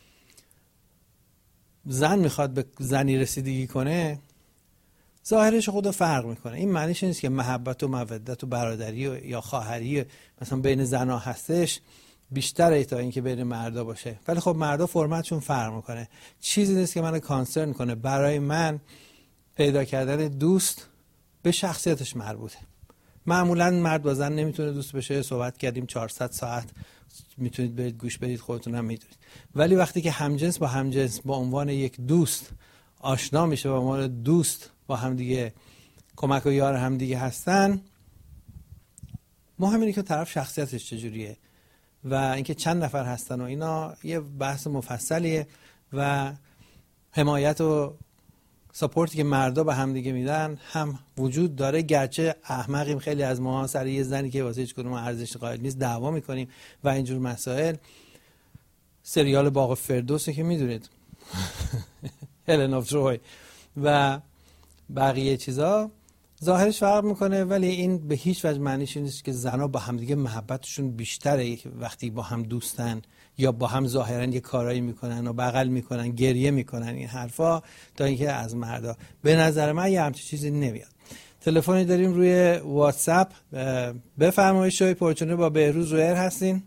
زن میخواد به زنی رسیدگی کنه، ظاهرش خودو فرق میکنه. این معنیش نیست که محبت و مودت و برادری و یا خواهری مثلا بین زنها هستش بیشتره تا اینکه بین مردا باشه. ولی خب مردا فرمتشون فرق میکنه. چیزی نیست که منو کانسرن کنه. برای من پیدا کردن دوست به شخصیتش مربوطه. معمولا مرد با زن نمیتونه دوست بشه. صحبت کردیم چهارصد ساعت، میتونید برید گوش بدید، خودتون هم میدونید. ولی وقتی که همجنس با همجنس به عنوان یک دوست آشنا میشه، به عنوان دوست با همدیگه کمک و یار همدیگه هستن، مهم اینه که طرف شخصیتش چجوریه و اینکه چند نفر هستن و اینا یه بحث مفصلیه. و حمایت و ساپورتی که مردا به هم دیگه میدن هم وجود داره، گرچه احمقیم خیلی از ما سر یه زنی که واسه هیچ کدوم ارزش قائل نیست دعوا میکنیم و اینجور مسائل. سریال باغ فردوس که میدونید هلن آف تروی و بقیه چیزا ظاهرش فرق میکنه، ولی این به هیچ وجه معنیش نیست که زنها با هم دیگه محبتشون بیشتره وقتی با هم دوستن یا با هم ظاهرا یه کارایی میکنن و بغل میکنن، گریه میکنن، این حرفا، تا اینکه از مردا. به نظر من یه همچین چیزی نمیاد. تلفنی داریم روی واتساپ. بفرمایید شوی پرچونه با بهروز رویر هستین.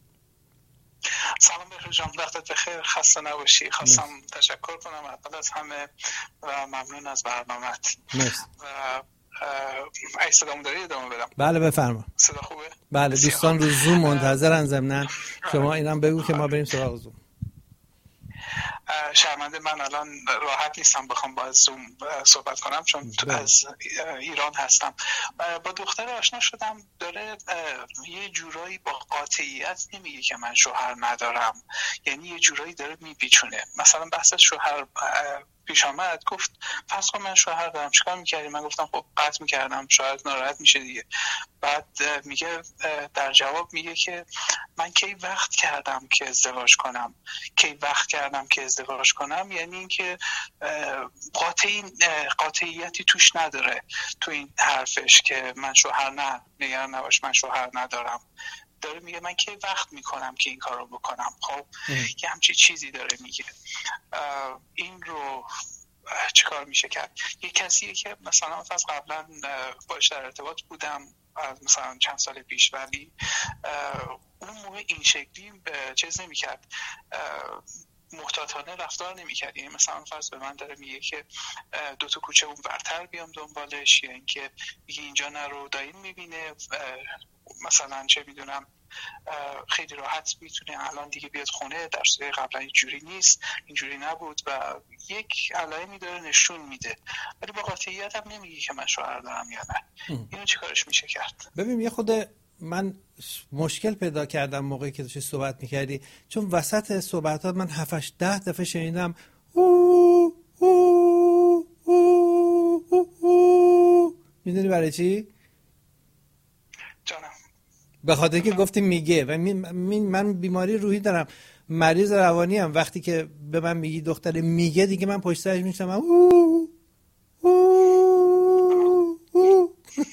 سلام بهروز جان، وقتت بخیر، خسته نباشی. خواستم تشکر کنم اول از همه و ممنون از برنامه‌ت. مرسی. و ای صدامو داری ادامه بدم؟ بله بفرما. صدا خوبه؟ بله، دوستان رو زوم منتظرن. ضمناً شما اینم بگو که ما بریم سراغ زوم. شرمنده من الان راحت نیستم بخوام با زوم صحبت کنم چون تو از ایران هستم. با دختر آشنا شدم، داره یه جورایی با قاطعیت نمیگه که من شوهر ندارم، یعنی یه جورایی داره میپیچونه. مثلا بحث شوهر پیش آمد، گفت فرض کن من شوهر دارم، چیکار می‌کردی؟ من گفتم خب قطع می‌کردم، شاید ناراحت میشه دیگه. بعد میگه در جواب میگه که من کی وقت کردم که ازدواج کنم، کی وقت کردم که ازدواج کنم، یعنی اینکه قاطعی قاطعیتی توش نداره تو این حرفش که من شوهر نه نگران نباش من شوهر ندارم. داره میگه من کی وقت میکنم که این کارو بکنم. خب یه همچین چیزی داره میگه. این رو چیکار میشه کرد؟ یه کسیه که مثلا از قبلا باش در ارتباط بودم از مثلا چند سال پیش، ولی اون موقع این شکلی چیز نمیکرد، محتاطانه رفتار نمی‌کرد. یعنی مثلا فرض به من داره میگه که دو تا کوچه اون ورتر بیام دنبالش، یا یعنی اینکه میگه اینجا نرو دایم میبینه، مثلا چه میدونم خیلی راحت میتونه الان دیگه بیاد خونه، در صورتی قبلا اینجوری نیست، اینجوری نبود و یک علائمی داره نشون میده، ولی با قاطعیت هم نمیگه که من شوهر دارم یا نه. اینو چیکارش میشه کرد؟ ببین یه خود من مشکل پیدا کردم موقعی که داشتی صحبت میکردی، چون وسط صحبتات من هفتش ده دفعه شنیدم او او او او او. برای چی؟ جانم. به خاطر که گفتی میگه و من بیماری روحی دارم، مریض روانی ام، وقتی که به من میگی دختر میگه دیگه من پشت سرش میشم اوه اوه اوه.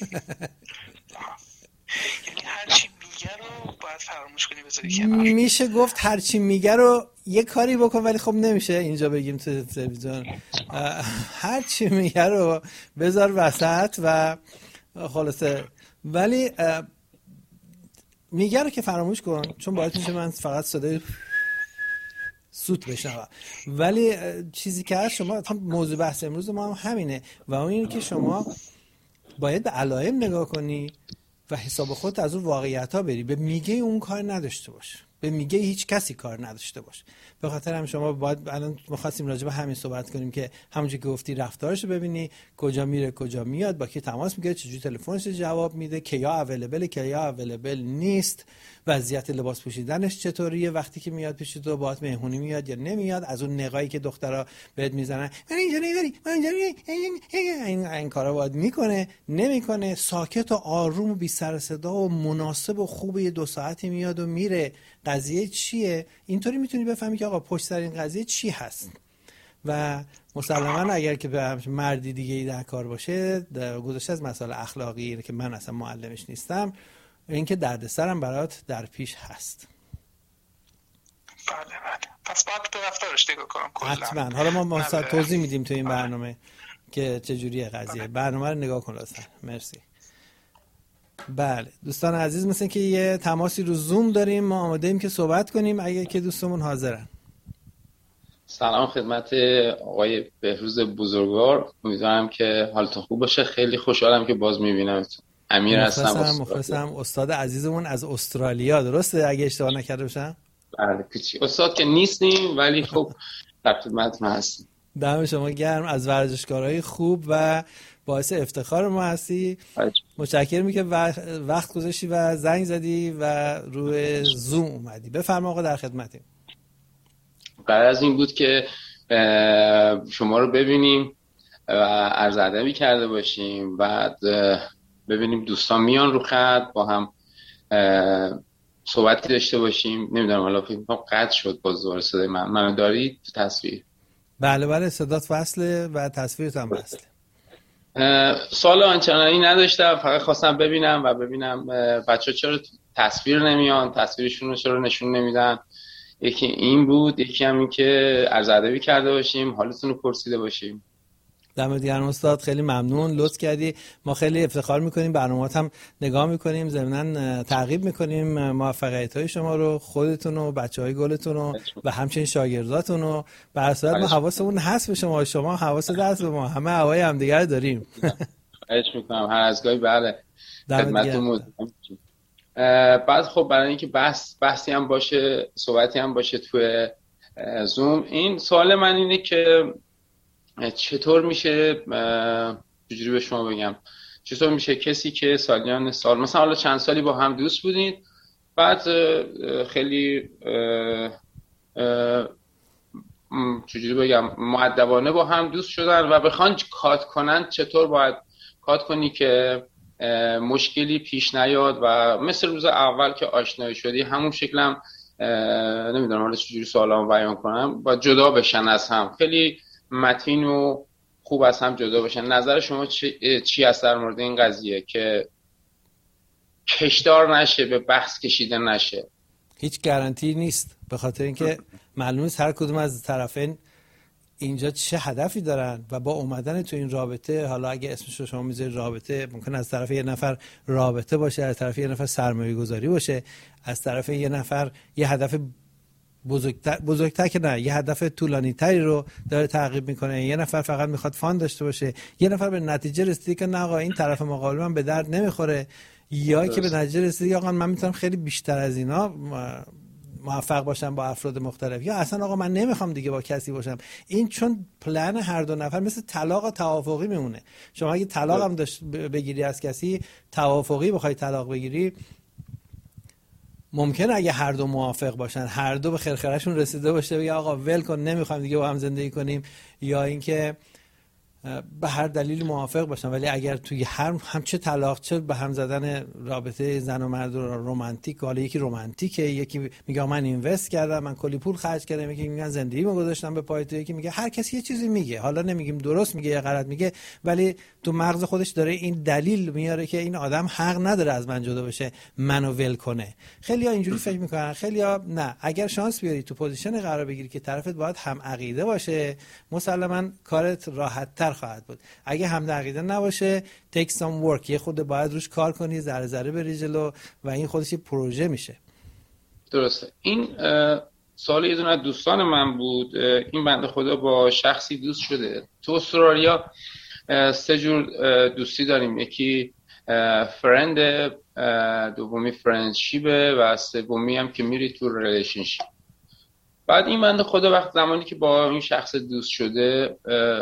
یعنی هرچی میگه رو باید فراموش کنی بذاری کنار. میشه گفت هرچی میگه رو یه کاری بکن، ولی خب نمیشه اینجا بگیم تو تلویزیون. هرچی میگه رو بذار وسط و خلاصه، ولی میگه رو که فراموش کن، چون باعث میشه من فقط صدای سوت بشنوم. ولی چیزی که هست، شما موضوع بحث امروز ما هم همینه و اون اینه که شما باید به علائم نگاه کنی و حساب خودت از اون واقعیت ها بری. به میگه اون کار نداشته باش، به میگه هیچ کسی کار نداشته باش. به خاطر هم شما باید الان ما خواستیم راجع به همین صحبت کنیم که همونجوری که گفتی رفتارش رو ببینی، کجا میره کجا میاد، با کی تماس میگیره، چجوری تلفنش جواب میده، کیا اویلیبل کیا اویلیبل نیست، وضعیت لباس پوشیدنش چطوریه، وقتی که میاد پیش تو باهات مهمونی میاد یا نمیاد، از اون نگاهی که دخترا بهت میزنن من اینجا نمیبری من اینجا این این کارا باید میکنه نمیکنه، ساکت و آروم و بی سر صدا و مناسب و خوب یه دو ساعتی میاد و میره. قضیه چیه؟ اینطوری میتونی بفهمی که آقا پشت سر این قضیه چی هست. و مسلماً اگر که به مردی دیگه ای در کار باشه، گذشته از مسائل اخلاقی که من اصلا معلمش نیستم، این که دردسرم برات در پیش هست. بله بله. پس باید به رفتارش نگاه کنم کلا. حتما. حالا ما ما توضیح میدیم تو این برنامه که چجوریه قضیه. برنامه رو نگاه کن لطفا. مرسی. بله دوستان عزیز، مثل که یه تماسی رو زوم داریم، ما آماده ایم که صحبت کنیم اگه که دوستمون حاضرن. سلام خدمت آقای بهروز بزرگوار، امیدوارم که حالتون خوب باشه. خیلی خوشحالم که باز میبینمتون. امیر هستم. مخلصم. استاد عزیزمون از استرالیا، درسته اگه اشتباه نکرده باشم؟ بله کوچی استاد که نیستیم ولی خب در خدمتتون هستیم. دم شما گرم، از ورزشکارهای خوب و باعث افتخار ما هستی. متشکرم که وقت گذاشتی و زنگ زدی و روی زوم اومدی. بفرما آقا، در خدمتیم. قرار از این بود که شما رو ببینیم و عرض ادبی کرده باشیم، بعد ببینیم دوستان میان رو خط با هم صحبتی داشته باشیم. نمیدونم حالا فکر کنم قطع شد باز دوباره صدای من منو دارید تو تصویر؟ بله بله صدات وصله و تصویرت هم وصله. سوال آنچنانی نداشتم، فقط خواستم ببینم و ببینم بچه‌ها چرا تصویر نمیان، تصویرشون رو چرا نشون نمیدن. یکی این بود، یکی هم این که عرض ادبی کرده باشیم، حالتون رو پرسیده باشیم. دمت گرم استاد، خیلی ممنون، لطف کردی. ما خیلی افتخار میکنیم، برنامه‌ات هم نگاه میکنیم، ضمناً تعقیب میکنیم موفقیت‌های شما رو، خودتون و بچه‌های گلتون رو و همچنین شاگرداتون رو. به هر صورت ما حواسمون هست به شما، شما حواست هست به ما، همه هوای همدیگه داریم. خواهش میکنم هر از گاهی. بله خدمتتون. بعد خب برای اینکه بحث بحثی هم باشه، صحبتی هم باشه توی زوم، این سوال من اینه که چطور میشه، چجوری به شما بگم، چطور میشه کسی که سالیان سال مثلا حالا چند سالی با هم دوست بودید، بعد خیلی چجوری بگم مؤدبانه با هم دوست شدن و بخوان کات کنن، چطور باید کات کنی که مشکلی پیش نیاد و مثل روز اول که آشنایی شدی همون شکلم نمیدونم حالا چجوری سوالامو بیان کنم، با جدا بشن از هم، خیلی متین و خوب از هم جدا بشن. نظر شما چی, چی است در مورد این قضیه که کشدار نشه، به بحث کشیده نشه؟ هیچ گارانتی نیست، به خاطر اینکه معلوم نیست هر کدوم از طرفین اینجا چه هدفی دارن و با اومدن تو این رابطه، حالا اگه اسمش رو شما میذارید رابطه، ممکن از طرف یه نفر رابطه باشه، از طرف یه نفر سرمایه گذاری باشه، از طرف یه نفر یه هدف بزرگتر بزرگتر که نه، یه هدف طولانی تری رو داره تعقیب میکنه، یه نفر فقط میخواد فان داشته باشه، یه نفر به نتیجه رسیده که نه آقا این طرف مقابل من به درد نمیخوره، یا که به نتیجه رسیده آقا من میتونم خیلی بیشتر از اینا موفق باشم با افراد مختلف، یا اصلا آقا من نمیخوام دیگه با کسی باشم. این چون پلن هر دو نفر مثل طلاق توافقی میمونه. شما اگه طلاق هم داشت بگیری از کسی، توافقی بخوای طلاق بگیری، ممکنه اگه هر دو موافق باشن، هر دو به خرخرهشون رسیده باشه، بگه آقا ول کن نمیخوام دیگه با هم زندگی کنیم، یا اینکه به هر دلیل موافق باشن، ولی اگر توی هر هم چه طلاق چه به هم زدن رابطه زن و مرد رمانتیک، حالا یکی رمانتیکه، یکی میگه من اینوست کردم، من کلی پول خرج کردم، یکی میگه زندگیمو گذاشتم به پای تو، یکی میگه هر کسی یه چیزی میگه، حالا نمیگیم درست میگه یا غلط میگه، ولی تو مغز خودش داره این دلیل میاره که این آدم حق نداره از من جدا بشه، منو ول کنه. خیلی‌ها اینجوری فکر میکنن، خیلی‌ها نه. اگر شانس بیاری تو پوزیشن قرار بگیری که طرفت باید هم عقیده باشه، مسلماً کارت راحت‌تر خواهد بود. اگه هم عقیده نباشه take some work، یه خود باید روش کار کنی، ذره ذره بری جلو و این خودش یه پروژه میشه. درسته. این سوال یه دونه از دوستان من بود. این بنده خدا با شخصی دوست شده. تو استرالیا سه جور دوستی داریم، یکی فرند، دومی فرندشیپه و سومی هم که میری تو ریلیشنشیپ. بعد این بنده خدا وقت زمانی که با این شخص دوست شده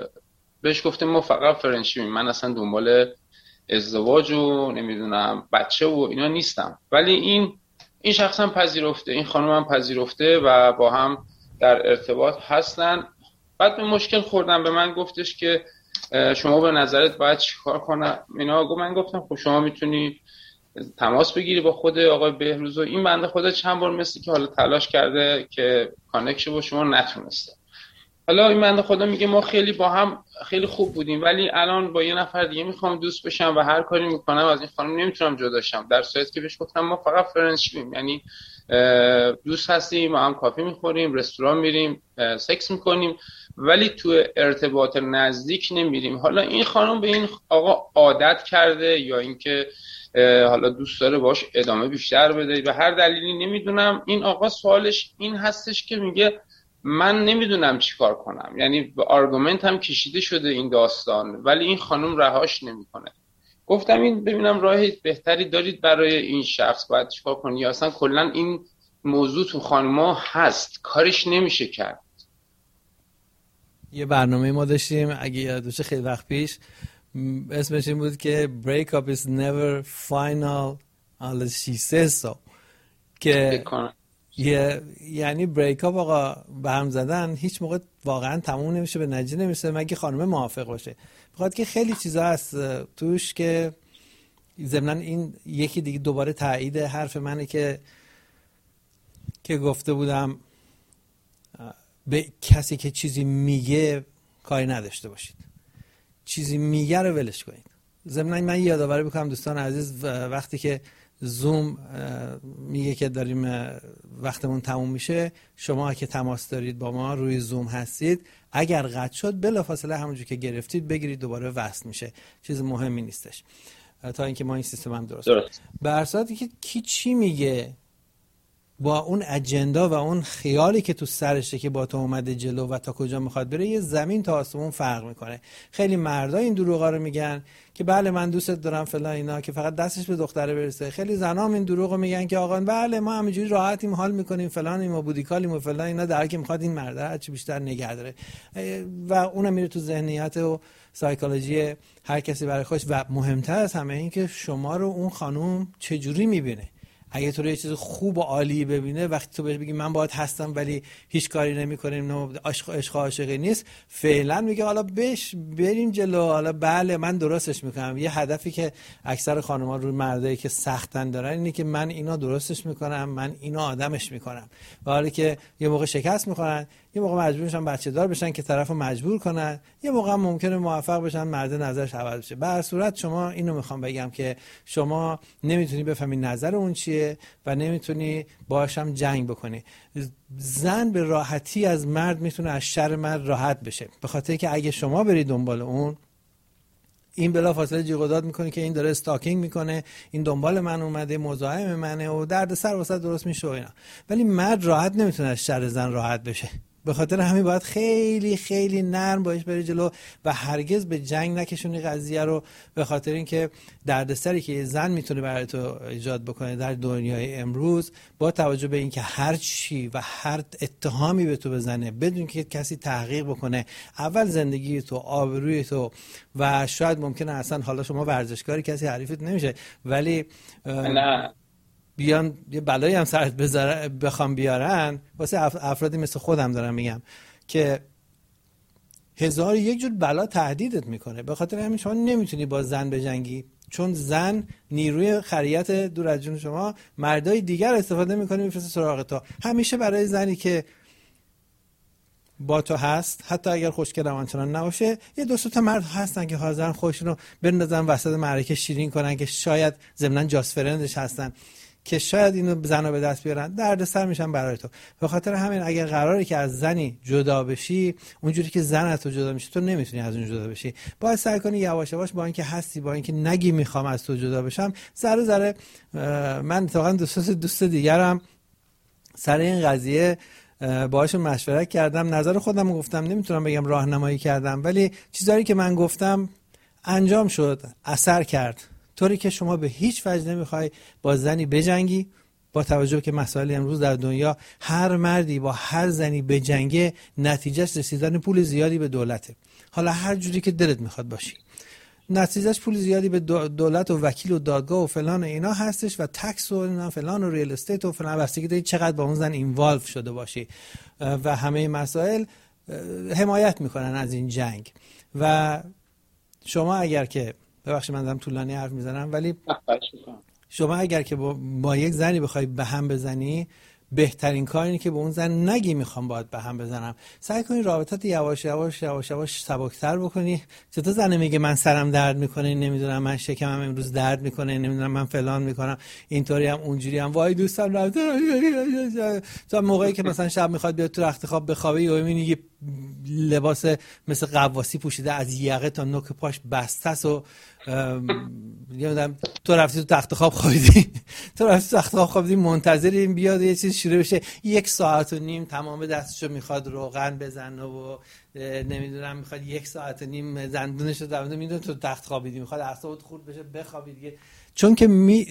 بهش گفته ما فقط فرندشیپیم، من اصلا دنبال ازدواج و نمیدونم بچه و اینا نیستم. ولی این این شخص هم پذیرفته، این خانم هم پذیرفته و با هم در ارتباط هستن. بعد به مشکل خوردن، به من گفتش که شما به نظرت باید چیکار کنم اینا. گفت من گفتم خب شما میتونی تماس بگیری با خود آقای بهروز و این بنده خدا چند بار مثل که حالا تلاش کرده که کانکشن با شما نتونسته. حالا این بنده خدا میگه ما خیلی با هم خیلی خوب بودیم، ولی الان با یه نفر دیگه میخوام دوست بشم و هر کاری میکنم از این خانم نمیتونم جدا شم، در صورتی که بهش گفتم ما فقط فرندشیپیم، یعنی دوست هستیم، ما هم کافی میخوریم، رستوران میریم، سکس میکنیم، ولی تو ارتباط نزدیک نمیریم. حالا این خانم به این آقا عادت کرده یا اینکه حالا دوست داره باش ادامه بیشتر بده، به هر دلیلی نمیدونم. این آقا سوالش این هستش که میگه من نمیدونم چی کار کنم، یعنی به آرگومنت هم کشیده شده این داستان، ولی این خانم رهاش نمیکنه. گفتم این ببینم راه بهتری دارید برای این شخص، باید چیکار کنی یا اصلا کلا این موضوع تو خانم‌ها هست کارش نمیشه کرد. یه برنامه ما داشتیم اگه یادتونه خیلی وقت پیش، اسمش این بود که break up is never final unless she says so، که یه یعنی بریک اپ آقا به هم زدن هیچ موقع واقعا تموم نمیشه، به نتیجه نمیشه مگه خانم موافق باشه. بخاطر که خیلی چیزا هست توش که ضمن این یکی دیگه دوباره تایید حرف منه که که گفته بودم به کسی که چیزی میگه کاری نداشته باشید، چیزی میگه رو ولش کنید. ضمن من یادآوری بکنم دوستان عزیز، وقتی که زوم میگه که داریم وقتمون تموم میشه، شما که تماس دارید با ما روی زوم هستید، اگر قطع شد بلافاصله همونجور که گرفتید بگیرید دوباره وصل میشه، چیز مهمی نیستش تا اینکه ما این سیستم هم درست درست به هر صورتی که کی چی میگه با اون اجندا و اون خیالی که تو سرشه که با تو اومده جلو و تا کجا میخواد بره یه زمین تا آسمون فرق میکنه. خیلی مردا این دروغا رو میگن که بله من دوستت دارم فلان اینا که فقط دستش به دختره برسه. خیلی زنام این دروغو میگن که آقا بله ما همینجوری راحتیم حال میکنیم فلانیم و بودیکالیم و فلان اینا، در حالی که میخواد این مرده هر چی بیشتر نگه داره و اونم میره تو ذهنیت و سایکولوژی هر کسی برای خودش. و مهمتر از همه این که شما رو اون خانم چجوری میبینه. اگه تو رو یه چیز خوب و عالی ببینه، وقتی تو بهش بگی من باهات هستم ولی هیچ کاری نمی‌کنیم، نه عشق عشق عاشقی نیست، فعلا میگه حالا بش بریم جلو، حالا بله من درستش میکنم. یه هدفی که اکثر خانم‌ها روی مردایی که سختن دارن اینه که من اینا درستش میکنم، من اینا آدمش میکنم، و حالا که یه موقع شکست میخورن، یه موقع مجبور میشن بچه دار بشن که طرفو مجبور کنن، یه موقع هم ممکنه موفق بشن مرد نظرش عوض بشه. به هر صورت شما اینو میخوام بگم که شما نمیتونی بفهمی نظر اون چیه و نمیتونی باهاش هم جنگ بکنی. زن به راحتی از مرد میتونه از شر مرد راحت بشه، به خاطر که اگه شما بری دنبال اون، این بلافاصله جیغ و داد میکنه که این داره استاکینگ میکنه، این دنبال من اومده، مزاحم منه و درد سر واسه درست میشه و اینا. ولی مرد راحت نمیتونه از شر زن راحت بشه، به خاطر همین باید خیلی خیلی نرم باش بری جلو و هرگز به جنگ نکشونی قضیه رو، به خاطر اینکه دردسری که زن میتونه برای تو ایجاد بکنه در دنیای امروز، با توجه به اینکه هر چی و هر اتهامی به تو بزنه بدون که کسی تحقیق بکنه، اول زندگی تو، آبروی تو، و شاید ممکنه اصلا حالا شما ورزشکاری کسی حریفت نمیشه ولی نه بیان یه بلایی هم سرت بخوام بیارن، واسه افرادی مثل خودم دارم میگم که هزار یک جور بلا تهدیدت میکنه. به خاطر همین شما نمیتونی با زن بجنگی، چون زن نیروی خریت دور از جون شما مردای دیگر استفاده میکنه میفرسته سراغ تو. همیشه برای زنی که با تو هست، حتی اگر خوشگل آنچنان نباشه، یه دو تا مرد هستن که حاضرن خودشون رو بندازن وسط معرکه شیرین کنن، که شاید ضمناً جاست فرندش هستن، که شاید اینو زنا به دست بیارن، دردسر میشن برای تو. به خاطر همین اگر قراره که از زنی جدا بشی، اونجوری که زن از تو جدا میشه، تو نمیتونی از اون جدا بشی. باید سعی کنی یواش یواش، با اینکه هستی، با اینکه نگی میخوام از تو جدا بشم، ذره ذره. من اتفاقا دوست دوست دیگرم سر این قضیه باهاشون مشورت کردم، نظر خودم گفتم، نمیتونم بگم راهنمایی کردم، ولی چیزایی که من گفتم انجام شد، اثر کرد. طوری که شما به هیچ وجه نمیخوای با زنی بجنگی، با توجه که مسائل امروز در دنیا هر مردی با هر زنی بجنگه نتیجهش رسیدن پول زیادی به دولته. حالا هر جوری که دلت میخواد باشی، نتیجهش پول زیادی به دولت و وکیل و دادگاه و فلان و اینا هستش، و تکس و اینا فلان و ریل استیت و فلان، بستگی داره چقدر با اون زن اینوالو شده باشی. و همه مسائل حمایت میکنن از این جنگ. و شما اگر که، ببخشید من دارم طولانی حرف میزنم، ولی شما اگر که با, با یک زنی بخوای به هم بزنی، بهترین کار اینه که به اون زن نگی میخوام باهات به هم بزنم. سعی کنی رابطت یواش یواش یواش یواش سبکتر بکنی. چطور زن میگه من سرم درد میکنه، نمیدونم من شکمم امروز درد میکنه، نمیدونم من فلان میکنم، اینطوری هم اونجوری هم، وای دوستم رفت. تا موقعی که مثلا شب میخواد بیاد تو رخت خواب بخوابه، یا میبینی یه لباس مثل قواسی پوشیده از یقه تا نوک پاش بسته است، و یادم تو رفتی تو تخت خواب خوابیدی تو رفتی تو تخت خواب خوابیدی منتظر این بیاد یه چیز شروع بشه، یک ساعت و نیم تمام دستشو میخواد روغن بزنه و نمیدونم میخواد یک ساعت و نیم زندونشو دوونه، میدونه تو تخت خوابیدی، میخواد اعصابت خورد بشه بخوابی دیگه، چون که می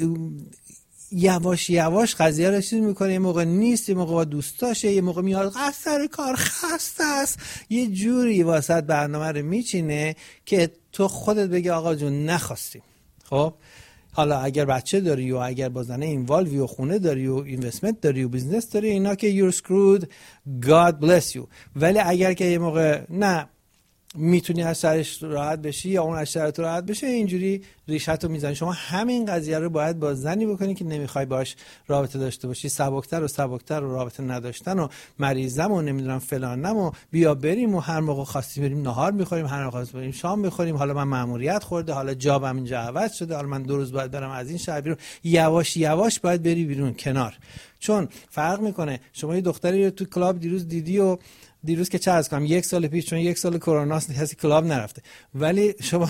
یواش یواش قضیه رو چیز میکنه. یه موقع نیست، یه موقع با دوستاشه، یه موقع میاد سر کار خسته است، یه جوری واسط برنامه رو میچینه که تو خودت بگی آقا جون نخواستیم. خب حالا اگر بچه داری و اگر با زنه اینوالوی و خونه داری و اینوستمنت داری و بیزنس داری، اینا که you're screwed, God bless you. ولی اگر که یه موقع نه میتونی از سرش راحت بشی یا اون از سرت راحت بشه، اینجوری ریشتو میزنی. شما همین قضیه رو باید با زنی بکنی که نمیخوای باش رابطه داشته باشی، سبکتر و سبکتر و رابطه نداشتن و مریضم و نمیدونم فلانم و بیا بریم و هر موقع خواستیم بریم نهار میخوریم، هر موقع خواستیم بریم شام میخوریم، حالا من مأموریت خورده، حالا جابم اینجا عوض شده، حالا من دو روز باید برم از این شهر بیرون. یواش یواش باید بری بیرون کنار، چون فرق میکنه. شما یه دختری رو تو کلاب دیروز دیدی و دیروز که چه از کنم یک سال پیش، چون یک سال کرونا کسی کلاب نرفته، ولی شما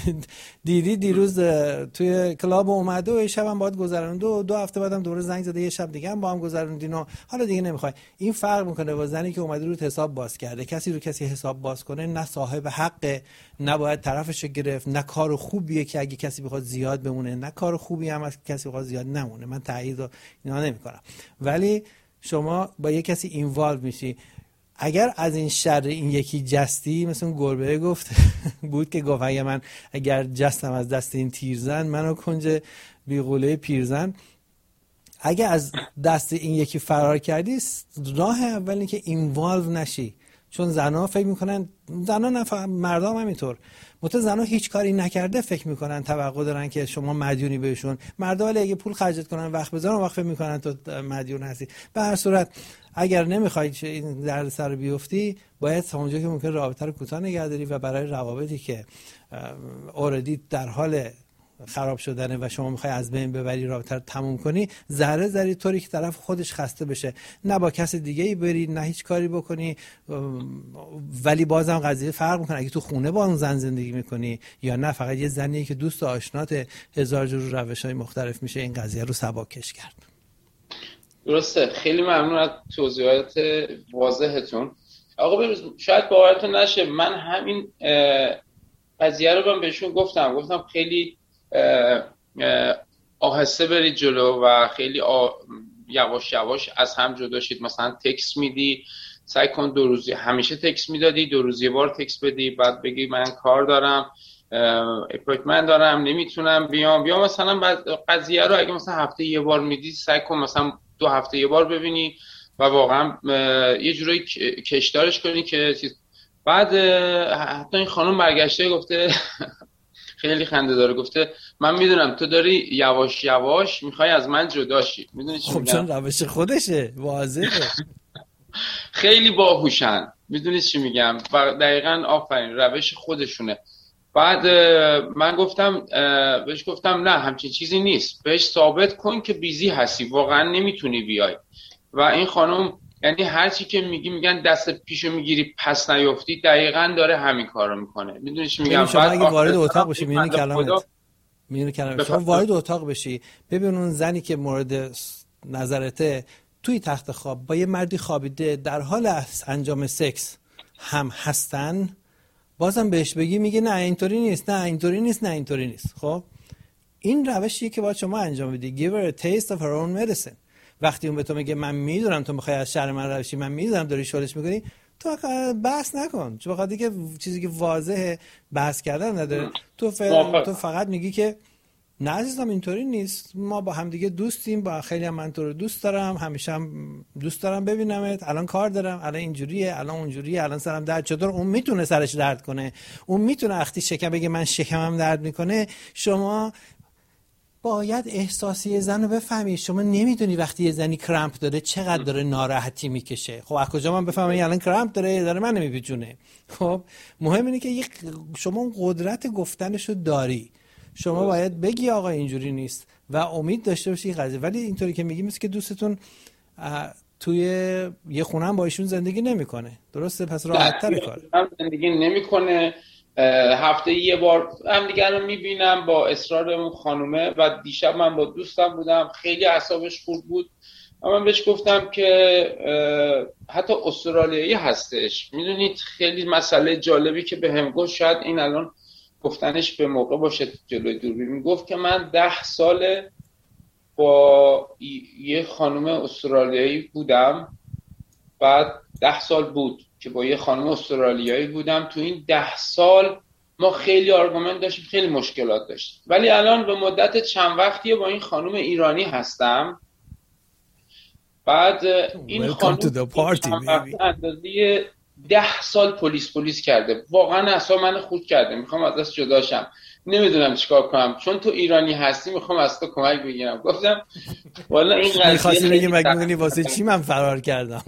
دیدی دیروز توی کلاب اومده و شب هم باید گذروند و دو هفته بعدم دوباره زنگ زده یه شب دیگه هم با هم گذروندین و حالا دیگه نمیخوای. این فرق میکنه با زنی که اومده رو حساب باز کرده. کسی رو کسی حساب باز کنه نه صاحب حقه، نه باید طرفش گرفت، نه کار خوبیه که اگه کسی بخواد زیاد بمونه، نه کار خوبی هم از کسی بخواد زیاد نمونه. من تایید و اینا نمیکنم، ولی شما با یه کسی اینوالو میشی. اگر از این شر این یکی جستی، مثلا گربه گفت بود که گفت اگر من اگر جستم از دست این تیرزن، منو کنج بیغوله پیرزن. اگه از دست این یکی فرار کردی، راه اول اینه که اینوالو نشی، چون زنها فکر میکنن، زنها نه فقط مردا هم همینطور، مت زنها هیچ کاری نکرده فکر میکنن توقع دارن که شما مدیونی بهشون. مردا ولی اگه پول خرجت کنن وقت بذارن وقت فکر میکنن تو مدیون هستی. به هر صورت اگر نمیخوای این دردسر رو بیفتی، باید تا اونجا که ممکن رابطه رو کوتاه نگه داری و برای روابطی که اوردی در حال خراب شدنه و شما میخوای از بین ببری، رابطه رو تموم کنی، ذره ذره طوری که طرف خودش خسته بشه، نه با کس دیگه ای بری، نه هیچ کاری بکنی. ولی بازم قضیه فرق میکنه اگه تو خونه با اون زن زندگی میکنی یا نه فقط یه زنیه که دوست و آشنات، هزار جور روش‌های مختلف میشه این قضیه رو سبکش کرد. درسته. خیلی ممنون از توضیحات واضحتون. آقا بروز شاید باورتون نشه، من همین قضیه رو من بهشون گفتم گفتم خیلی آهسته برید جلو و خیلی آ... یواش یواش از هم جدا شید. مثلا تکس میدی، سعی کن دو روزی، همیشه تکس میدادی دو روزی یه بار تکس بدی، بعد بگی من کار دارم، اپوینتمنت دارم، نمیتونم بیام. بیا مثلا بعد قضیه رو اگه مثلا هفته یه بار میدی، سعی کن مثلا دو هفته یه بار ببینی و واقعا یه جورایی کشدارش کنی که بعد حتی این خانم برگشته گفته خیلی خنده داره، گفته من میدونم تو داری یواش یواش میخوای از من جدا شی. میدونی چی خب میگم؟ چون روش خودشه، واضحه. خیلی باهوشن، میدونی چی میگم؟ دقیقاً آفرین، روش خودشونه. بعد من گفتم بهش گفتم نه همچین چیزی نیست، بهش ثابت کن که بیزی هستی، واقعا نمیتونی بیای. و این خانم یعنی هر چی که میگی میگن دست پیشو میگیری پس نیافتی، دقیقاً داره همین کارو میکنه. میدونی چی میگم؟ شما اگه وارد اتاق بشی میبینی خدا... کلامت میبینی کلامت شما وارد اتاق بشی ببین اون زنی که مورد نظرته توی تخت خواب با یه مردی خوابیده در حال انجام سکس هم هستن، بازم بهش بگی میگه نه اینطوری نیست، نه اینطوری نیست، نه اینطوری نیست. خب این روشیه که باید شما انجام بدی. give her a taste of her own medicine. وقتی اون به تو میگه من میدونم تو میخوای از شر من روشی، من میدونم داری شورش میکنی، تو بحث نکن، چون بخاطر که چیزی که واضحه بحث کردن نداره. تو ف... تو فقط میگی که نه عزیزم اینطوری نیست، ما با هم دیگه دوستیم، با خیلی هم من تو رو دوست دارم، همیشه هم دوست دارم ببینمت، الان کار دارم، الان اینجوریه، الان اونجوریه، الان سرم درد. چطور اون میتونه سرش درد کنه، اون میتونه وقتی شکم بگه من شکمم درد میکنه. شما باید احساسی زن رو بفهمی. شما نمیدونی وقتی یه زنی کرامپ داره چقدر داره ناراحتی میکشه. خب از کجا من بفهمم این الان کرامپ داره داره من نمیپیچونه؟ خب مهم اینه که شما اون قدرت گفتنشو داری. شما باید بگی آقا اینجوری نیست و امید داشته باشی قضیه. ولی اینطوری که میگی مثل که دوستتون توی یه خونه هم با ایشون زندگی نمیکنه، درسته؟ پس راحت‌تر کار زندگی نمیکنه. هفته یه بار هم دیگه رو میبینم با اصرار اون خانومه. و دیشب من با دوستم بودم، خیلی اعصابش خورد بود. من بهش گفتم که حتی استرالیایی هستش. میدونید خیلی مسئله جالبی که به هم گفت، شاید این الان گفتنش به موقع باشه جلوی دوربین، میگفت که من ده سال با یه خانم استرالیایی بودم، بعد ده سال بود که با یه خانم استرالیایی بودم. تو این ده سال ما خیلی آرگومنت داشتیم، خیلی مشکلات داشتیم، ولی الان به مدت چند وقتیه با این خانم ایرانی هستم. بعد این خانم اندازه ده سال پلیس پلیس کرده، واقعا اصلا من خود کرده، میخوام ازش جدا شم، نمیدونم چیکار کنم، چون تو ایرانی هستی میخوام از تو کمک بگیرم. گفتم والا این قضیه می‌خواستی بگی مگه میدونی واسه چی من فرار کردم؟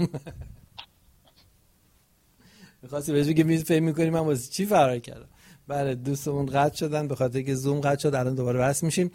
می‌خواستی بهش بگی میز فهم می‌کنی من واسه چی فرار کردم؟ بله دوستمون قطع شدن به خاطر که زوم قطع شد، الان دوباره وصل میشیم.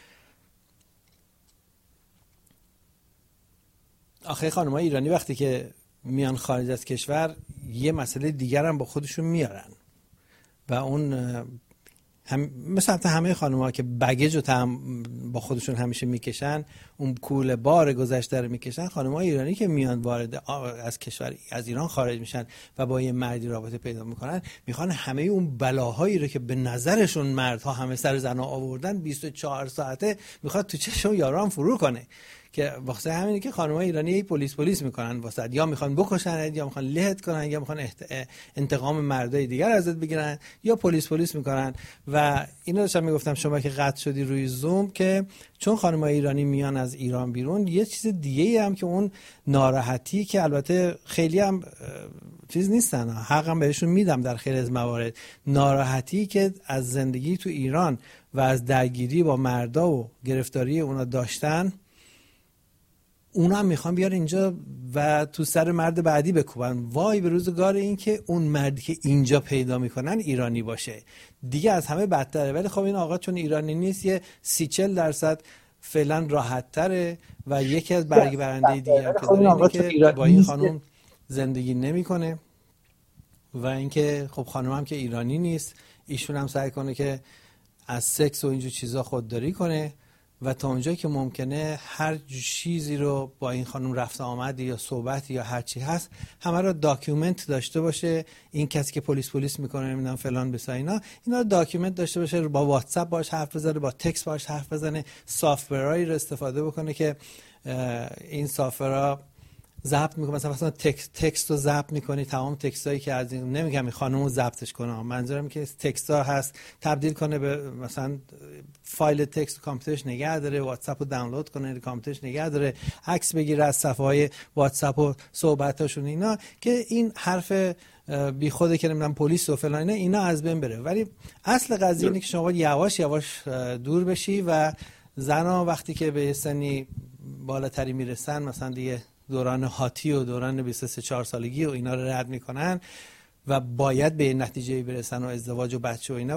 آخه خانم‌های ایرانی وقتی که میان خارج از کشور یه مسئله دیگر هم با خودشون میارن و اون هم مثلا همه خانم‌ها که بگیج رو با خودشون همیشه میکشن، اون کوله بار گذشته رو میکشن. خانم‌های ایرانی که میان وارد از کشور از ایران خارج میشن و با یه مردی رابطه پیدا میکنن، میخوان همه اون بلاهایی رو که به نظرشون مردها همه سر زنها آوردن بیست و چهار ساعته میخواد تو چشم یاران فرو کنه. که واسه همینه که خانم‌های ایرانی پلیس پلیس میکنن واسه، یا میخوان بکشن، یا میخوان لهت کنن، یا میخوان انتقام مردای دیگر ازت بگیرن، یا پلیس پلیس میکنن. و اینو داشتم میگفتم شما که قطع شدی روی زوم که چون خانم‌های ایرانی میان از ایران بیرون، یه چیز دیگه هم که اون ناراحتی که البته خیلی هم چیز نیستن، حقم بهشون میدم در خیلی از موارد، ناراحتی که از زندگی تو ایران و از درگیری با مردا و گرفتاری اونا داشتن، اونا هم میخوان بیار اینجا و تو سر مرد بعدی بکوبن. وای به روزگار این که اون مردی که اینجا پیدا میکنن ایرانی باشه، دیگه از همه بدتره. ولی خب این آقا چون ایرانی نیست، یه سی چل درصد فعلا راحت تره. و یکی از برگ برنده دیگه هم که داره اینه که با این خانم زندگی نمیکنه و اینکه خب خانم هم که ایرانی نیست، ایشون هم سعی کنه که از سکس و اینجور چیزا خودداری کنه و تا اونجایی که ممکنه هر چیزی رو با این خانم رفت آمدی یا صحبتی یا هر چی هست همه رو داکیومنت داشته باشه. این کسی که پلیس پلیس میکنه نمیدونم فلان بسا اینا اینا رو داکیومنت داشته باشه، با واتساپ باش حرف بزنه، با تکست باش حرف بزنه، سافت‌ورایی رو استفاده بکنه که این سافت‌ورها ضبط میکنه. مثلا مثلا تکست تکست رو ضبط میکنی، تمام تکستایی که از این نمیگم این خانمو ضبطش کنه، منظورم که تکستا هست تبدیل کنه به مثلا فایل تکست کامپیوترش نگه داره، واتساپ رو دانلود کنه کامپیوترش نگه داره، عکس بگیره از صفحه های واتساپ و صحبتاشون اینا، که این حرف بی خوده که نمیدونم پلیس و فلان اینا اینا از بین بره. ولی اصل قضیه اینه که شما یواش یواش دور بشی و زنا وقتی که به سنی بالاتری میرسن، مثلا دیگه دوران هاتی و دوران بیست و سه چهار سالگی و اینا رو رد میکنن و باید به نتیجه برسن و ازدواج و بچه و اینا،